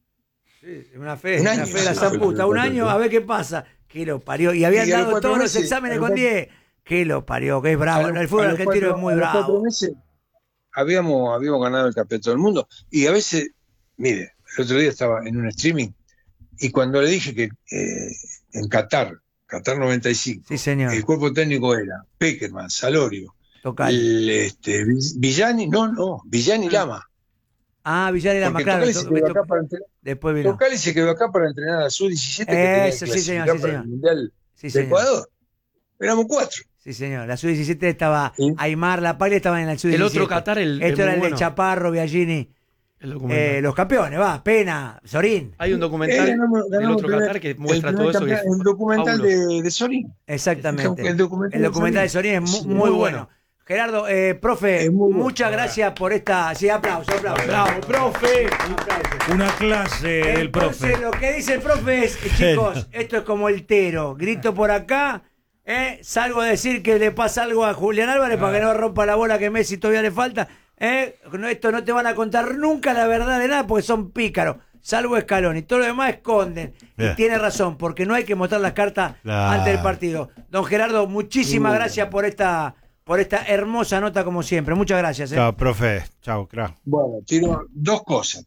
S2: Una fe,
S9: Un
S2: una
S9: año,
S2: fe de la
S9: sí,
S2: san
S9: fue
S2: puta.
S9: el
S2: Un
S9: contrato.
S2: año, a ver qué pasa. Que lo parió. Y habían
S9: Y a los
S2: dado
S9: 4
S2: todos los
S9: meses,
S2: exámenes
S9: a los
S2: con
S9: 4
S2: 10. Que lo parió, que es bravo. El fútbol argentino es muy
S9: a los 4
S2: bravo.
S9: meses habíamos ganado el campeonato del mundo. Y a veces, mire, el otro día estaba en un streaming y cuando le dije que en Qatar 95,
S2: Sí, señor.
S9: el cuerpo técnico era Peckerman, Salorio,
S2: Tocal.
S9: Villani, Villani Lama.
S2: Ah, Villar era más
S9: Porque
S2: claro.
S9: Tocali se quedó acá para entrenar.
S2: Después vino.
S9: Tocali se quedó acá para entrenar a Sub-17 que tenía que
S2: Eso, sí, señor,
S9: clasificar
S2: sí,
S9: para
S2: señor.
S9: el Mundial
S2: Sí,
S9: de
S2: señor.
S9: Ecuador. Éramos 4.
S2: Sí, señor. La sub-17 estaba
S9: Sí.
S2: Aymar, La Paglia estaban en la sub-17.
S3: El otro Qatar,
S2: Esto era
S3: muy
S2: el
S3: bueno.
S2: de Chaparro, Biagini.
S3: El documental.
S2: Los campeones, va. Pena, Sorín.
S3: Hay un documental del otro Qatar que muestra todo eso. Que es
S9: El documental
S3: fabuloso.
S9: de Sorín.
S2: Exactamente.
S9: El documental
S2: de Sorín es muy, muy bueno. Gerardo, profe,
S9: Es muy bueno.
S2: muchas gracias por esta. Sí, aplauso.
S3: Bravo, profe.
S1: Una clase del
S2: Entonces,
S1: profe.
S2: lo que dice el profe es, chicos, esto es como el Tero. Grito por acá, salgo a decir que le pasa algo a Julián Álvarez para que no rompa la bola que Messi todavía le falta. Esto no te van a contar nunca la verdad de nada porque son pícaros. Salvo Scaloni, y todo lo demás esconden.
S8: Bien.
S2: Y tiene razón, porque no hay que mostrar las cartas
S8: Claro.
S2: antes del partido. Don Gerardo, muchísimas gracias por esta hermosa nota como siempre. Muchas gracias.
S8: Chao, profe. Chao, crack.
S9: Bueno, tiro dos cosas.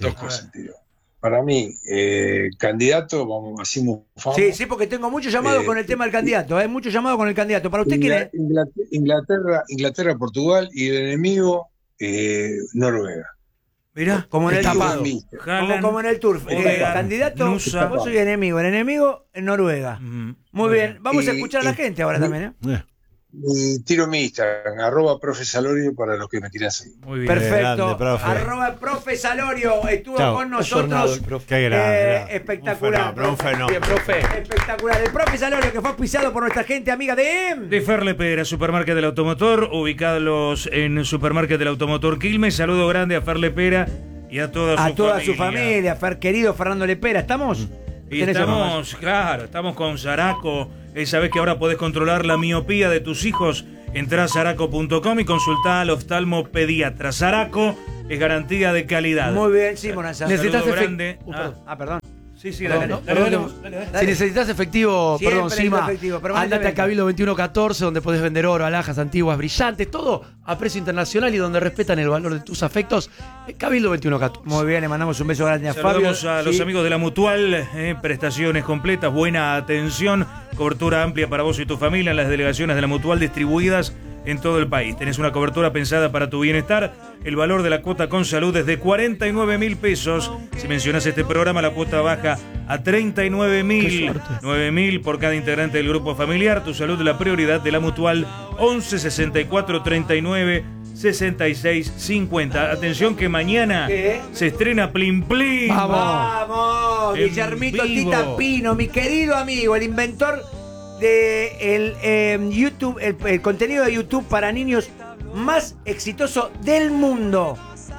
S9: Para mí, candidato, vamos, así mufamos.
S2: Sí, porque tengo muchos llamados con el tema del candidato. Muchos llamados con el candidato. ¿Para usted quién es?
S9: Inglaterra, Portugal y el enemigo, Noruega.
S1: Mirá,
S2: Como en el
S3: tapado.
S2: Tour.
S1: Haaland,
S2: Como en el Tour.
S1: Odegaard,
S2: Candidato,
S1: Nusa.
S2: vos soy enemigo. El enemigo en Noruega. Muy bien. Vamos a escuchar a la gente ahora también, ¿eh?
S9: Y tiro mi Instagram, @profesalorio para los que me quieran seguir.
S1: Muy bien.
S2: Perfecto.
S8: grande, profe.
S2: @profe Salorio estuvo
S8: Chao.
S2: con
S3: Ayornado
S2: nosotros.
S3: el profe.
S8: Qué grande.
S2: Espectacular.
S8: Un fenómeno.
S3: Bien, profe.
S2: Espectacular. El profe Salorio que fue pisado por nuestra gente amiga
S1: De Ferle Pera, Supermarket del Automotor, ubicados en Supermarket del Automotor Quilmes. Saludo grande a Ferle Pera y a toda
S2: su familia, querido Fernando Lepera. ¿Estamos?
S1: Y estamos, claro, estamos con Zaraco. Sabés que ahora podés controlar la miopía de tus hijos. Entrá a zaraco.com y consultá al oftalmopediatra. Zaraco es garantía de calidad.
S2: Muy bien, sí, Bonanza.
S3: Necesitas
S1: Saludo
S3: grande.
S1: grande.
S2: Perdón.
S1: Sí, sí,
S3: Perdón,
S1: dale.
S3: no,
S1: Dale,
S3: perdón,
S1: dale.
S3: Si necesitas efectivo,
S2: Siempre
S3: perdón,
S2: necesito
S3: Sima,
S2: efectivo, permanentemente.
S3: andate a Cabildo 2114, donde podés vender oro, alhajas antiguas, brillantes, todo a precio internacional y donde respetan el valor de tus afectos. Cabildo 2114.
S2: Muy bien, le mandamos un beso grande a Fabio.
S1: Saludamos a los amigos de la Mutual, prestaciones completas, buena atención, cobertura amplia para vos y tu familia en las delegaciones de la Mutual distribuidas en todo el país. Tenés una cobertura pensada para tu bienestar. El valor de la cuota con salud es de 49.000 pesos. Si mencionás este programa, la cuota baja a 39.000. 9.000 por cada integrante del grupo familiar. Tu salud, la prioridad de la Mutual. 11 64 39 66 50. Atención que mañana
S2: ¿Qué?
S1: se estrena Plim Plim.
S2: Vamos,
S1: En
S2: Guillermito
S1: vivo.
S2: Tita Pino, mi querido amigo, el inventor de el YouTube, el contenido de YouTube para niños más exitoso del mundo.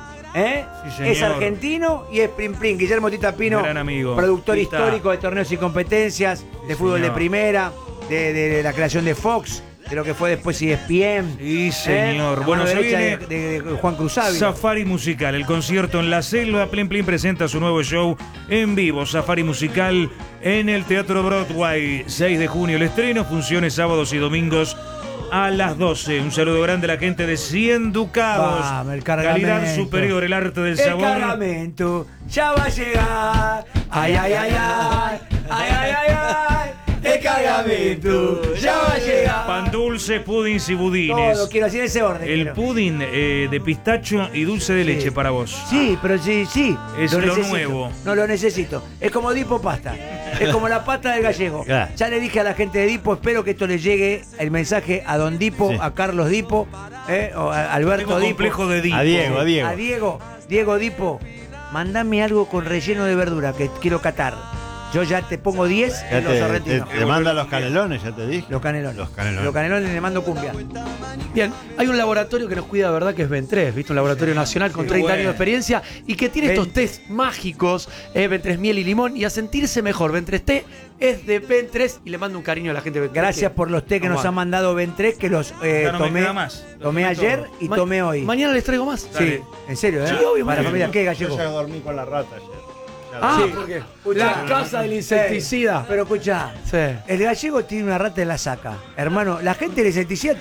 S1: Sí, señor.
S2: Es argentino y es Plim Plim. Guillermo Tita Pino,
S1: Gran amigo.
S2: productor
S1: Tita.
S2: histórico de torneos y competencias, de fútbol
S1: señor.
S2: de primera, de la creación de Fox, de lo que fue después ESPN.
S1: Sí, señor.
S2: La
S1: Bueno,
S2: mano
S1: se
S2: derecha
S1: viene
S2: de Juan Cruzávila.
S1: Safari Musical, el concierto en la selva. Plim Plim presenta su nuevo show en vivo. Safari Musical en el Teatro Broadway. 6 de junio el estreno. Funciones sábados y domingos a las 12. Un saludo grande a la gente de 100 Ducados.
S2: Vamos, el cargamento.
S1: Calidad superior, el arte del
S2: El
S1: sabor.
S2: cargamento ya va a llegar. Ay, ay, ay, ay. Ay, ay, ay, ay. El cargamento ya va a llegar.
S1: Pan dulce, pudins y budines.
S2: Todo quiero decir ese orden.
S1: El
S2: quiero.
S1: pudín de pistacho y dulce de leche para vos.
S2: Sí, pero sí.
S1: Es lo
S2: necesito.
S1: nuevo.
S2: No lo necesito. Es como Dipo Pasta. Es como la pasta del gallego.
S8: Claro.
S2: Ya le dije a la gente de Dipo, espero que esto le llegue el mensaje a Don Dipo,
S8: Sí.
S2: a Carlos Dipo, o a Alberto
S1: Tengo
S2: Dipo.
S1: complejo de Dipo.
S8: A Diego, a Diego.
S2: A Diego Dipo, mandame algo con relleno de verdura que quiero catar. Yo ya te pongo 10
S8: Ya
S2: en los sorrentinos.
S8: te manda los canelones, ya te dije.
S2: Los canelones.
S8: Los canelones.
S2: Los canelones le mando cumbia.
S3: Bien, hay un laboratorio que nos cuida, ¿verdad? Que es Ben3, ¿viste? Un laboratorio nacional con
S1: Qué
S3: 30 años de
S1: bueno.
S3: experiencia y que tiene estos test mágicos, Ben3 miel y limón, y a sentirse mejor. Ben3 té es de Ben3 y le mando un cariño a la gente de Ben3.
S2: Gracias por los té que nos han mandado Ben3, que los
S1: Ya no me
S2: tomé,
S1: queda más. Lo
S2: tomé
S1: tomé
S2: ayer
S1: todo.
S2: y tomé hoy.
S3: Mañana les traigo más.
S2: Sí,
S1: Dale.
S2: en serio, ¿eh?
S3: Sí, obvio,
S2: Para la
S3: mañana.
S2: familia, ¿qué gallego?
S8: Yo ya dormí con la rata ayer.
S3: Ah,
S2: Sí.
S3: porque la casa del insecticida.
S2: Pero escuchá,
S3: Sí.
S2: el gallego tiene una rata en la saca. Hermano, la gente del insecticida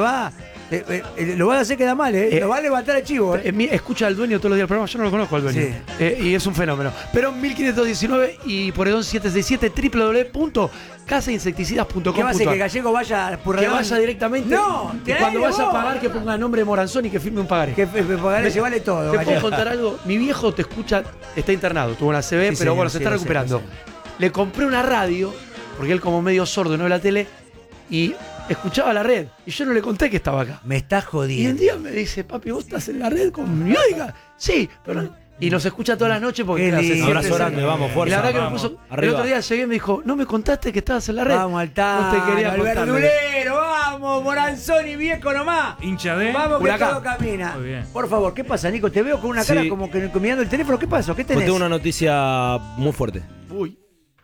S2: lo va a hacer quedar mal, ¿eh? Lo va a levantar el chivo, ¿eh?
S3: Escucha al dueño todos los días del programa, yo no lo conozco al dueño.
S2: Sí.
S3: Y es un fenómeno. Pero 1519 y Porredón 767 www.casainsecticidas.com.
S2: ¿Qué va a hacer? Que el gallego vaya a
S3: Que vaya directamente.
S2: No,
S3: y cuando vaya a pagar, que ponga el nombre de Moranzón y que firme un pagaré.
S2: Que pagaré se vale todo,
S3: ¿Te puedo
S2: gallego.
S3: contar algo? Mi viejo te escucha, está internado, tuvo una CB, pero
S2: señor,
S3: bueno, se
S2: sí,
S3: está
S2: lo sé,
S3: recuperando.
S2: lo sé.
S3: Le compré una radio, porque él como medio sordo no ve la tele, y escuchaba la red. Y yo no le conté que estaba acá.
S2: Me estás
S3: Y un
S2: jodiendo.
S3: día me dice, papi, ¿vos estás en la red con mi oiga? Sí, pero... Y nos escucha todas las noches porque
S2: Qué
S3: claro, se
S2: lindo.
S3: siente
S4: Abrazo
S3: cerca.
S4: grande, vamos,
S3: Y
S4: fuerza.
S3: la verdad que me
S4: vamos.
S3: puso... El
S4: Arriba.
S3: otro día llegué y me dijo, no me contaste que estabas en la red.
S2: Vamos al Tano,
S3: No te quería
S2: al
S3: contar.
S2: verdulero, vamos, Moranzón y viejo nomás.
S1: Hincha de.
S2: Vamos que
S3: Huracán.
S2: todo camina.
S1: Muy bien.
S2: Por favor, ¿qué pasa, Nico? Te veo con una cara
S4: Sí.
S2: como que mirando el teléfono. ¿Qué pasó? ¿Qué
S4: Pues
S2: tenés?
S4: tengo una noticia muy fuerte.
S3: Uy.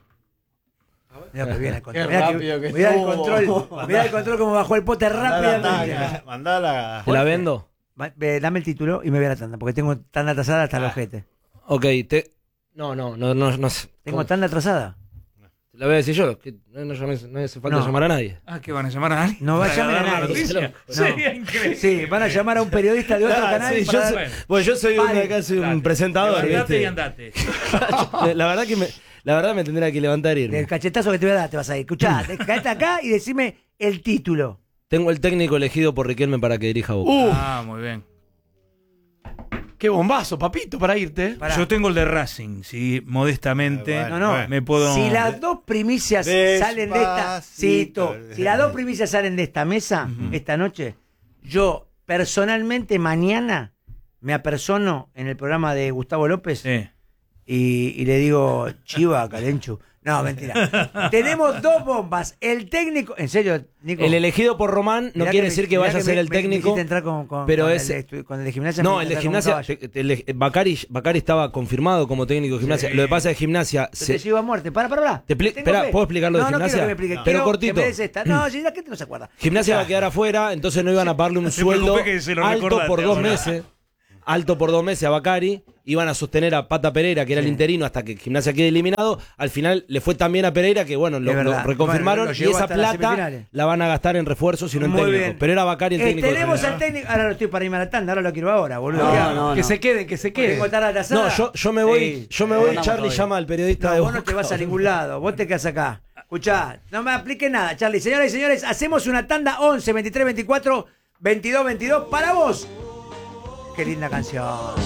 S2: Mirá que viene el control.
S3: Qué
S2: Mirá
S3: rápido que
S2: mirá el
S3: estuvo.
S2: control. Mirá el control como bajó el pote rápidamente.
S8: Mandala.
S4: ¿Te la vendo?
S2: Dame el título y me voy a la tanda, porque tengo tanda atrasada hasta el ojete.
S4: Ok, No sé.
S2: Tengo tanda atrasada.
S4: Te la voy a decir yo. Que no hace falta
S2: No.
S4: llamar a nadie.
S1: Ah, ¿qué van a llamar a alguien?
S2: No va a
S1: Para
S2: llamar a
S1: dar la
S2: nadie.
S1: noticia.
S2: No.
S1: Sería increíble.
S2: Sí, van a llamar a un periodista de otro canal.
S4: sí,
S2: para
S4: yo
S2: dar-
S4: soy, pues yo soy
S2: Vale.
S4: acá soy un
S1: Dale.
S4: presentador.
S1: Levantate
S4: ¿viste?
S1: y andate.
S4: La verdad que me tendría que levantar e irme.
S2: Del cachetazo que te voy a dar te vas a ir. Escuchá, caete acá y decime el título.
S4: Tengo el técnico elegido por Riquelme para que dirija a Boca.
S1: Ah, muy bien.
S3: Qué bombazo, papito, para irte.
S2: Pará.
S1: Yo tengo el de Racing, sí, modestamente.
S8: Bueno,
S2: no,
S8: bueno.
S1: Me puedo.
S2: Si las dos primicias salen de esta.
S8: Despacito.
S2: Si las dos primicias salen de esta mesa esta noche, yo personalmente mañana me apersono en el programa de Gustavo López
S1: Sí.
S2: y le digo, Chiva, Calenchu. No, mentira. Tenemos dos bombas. El técnico. ¿En serio, Nico?
S4: El elegido por Román no
S2: Mirá
S4: quiere
S2: que
S4: decir
S2: me-
S4: que
S2: mirá
S4: vaya a ser
S2: me-
S4: el
S2: me
S4: técnico.
S2: hiciste entrar con
S4: pero
S2: con
S4: es-
S2: con el de gimnasia.
S4: No,
S2: me
S4: el de
S2: hiciste entrar
S4: gimnasia,
S2: como un caballo.
S4: Bacari estaba confirmado como técnico de gimnasia.
S2: Sí.
S4: Lo que pasa es que gimnasia
S2: Se te lleva a muerte. Para.
S4: Espera, ¿puedo explicarlo de
S2: no,
S4: gimnasia?
S2: No, quiero que me explique.
S4: Pero
S2: Quiero
S4: cortito.
S2: que me des esta. No, si la gente no se acuerda.
S4: Gimnasia va a quedar afuera, entonces no iban a pagarle un
S1: Se
S4: sueldo
S1: preocupe que se lo
S4: alto
S1: recordaste
S4: por 2
S1: ahora.
S4: meses. Alto por 2 meses a Bacari. Iban a sostener a Pata Pereira, que era el interino, hasta que Gimnasia quede eliminado. Al final le fue tan bien a Pereira que, bueno,
S2: Es
S4: lo
S2: verdad.
S4: reconfirmaron.
S2: Bueno, lo
S4: y
S2: llevó
S4: esa
S2: hasta las
S4: plata
S2: semifinales.
S4: la van a gastar en refuerzos y no en
S2: Muy
S4: técnico.
S2: bien.
S4: Pero era Bacari el técnico. de
S2: Tenemos
S4: Gimnasia.
S2: al técnico. Ahora lo estoy para irme a la tanda. Ahora lo quiero ahora, boludo.
S7: No,
S3: Que
S7: no.
S3: se queden, que se queden.
S2: Tengo tarde atrasada.
S4: No, yo me voy,
S2: Ey,
S7: andamos
S4: Charlie
S7: todavía.
S4: llama al periodista
S2: No,
S4: de
S2: vos no
S4: Boca.
S2: te vas a ningún lado, vos te quedas acá. Escuchá, no me aplique nada, Charlie. Señoras y señores, hacemos una tanda 11, 23, 24, 22, 22 para vos. Qué linda canción.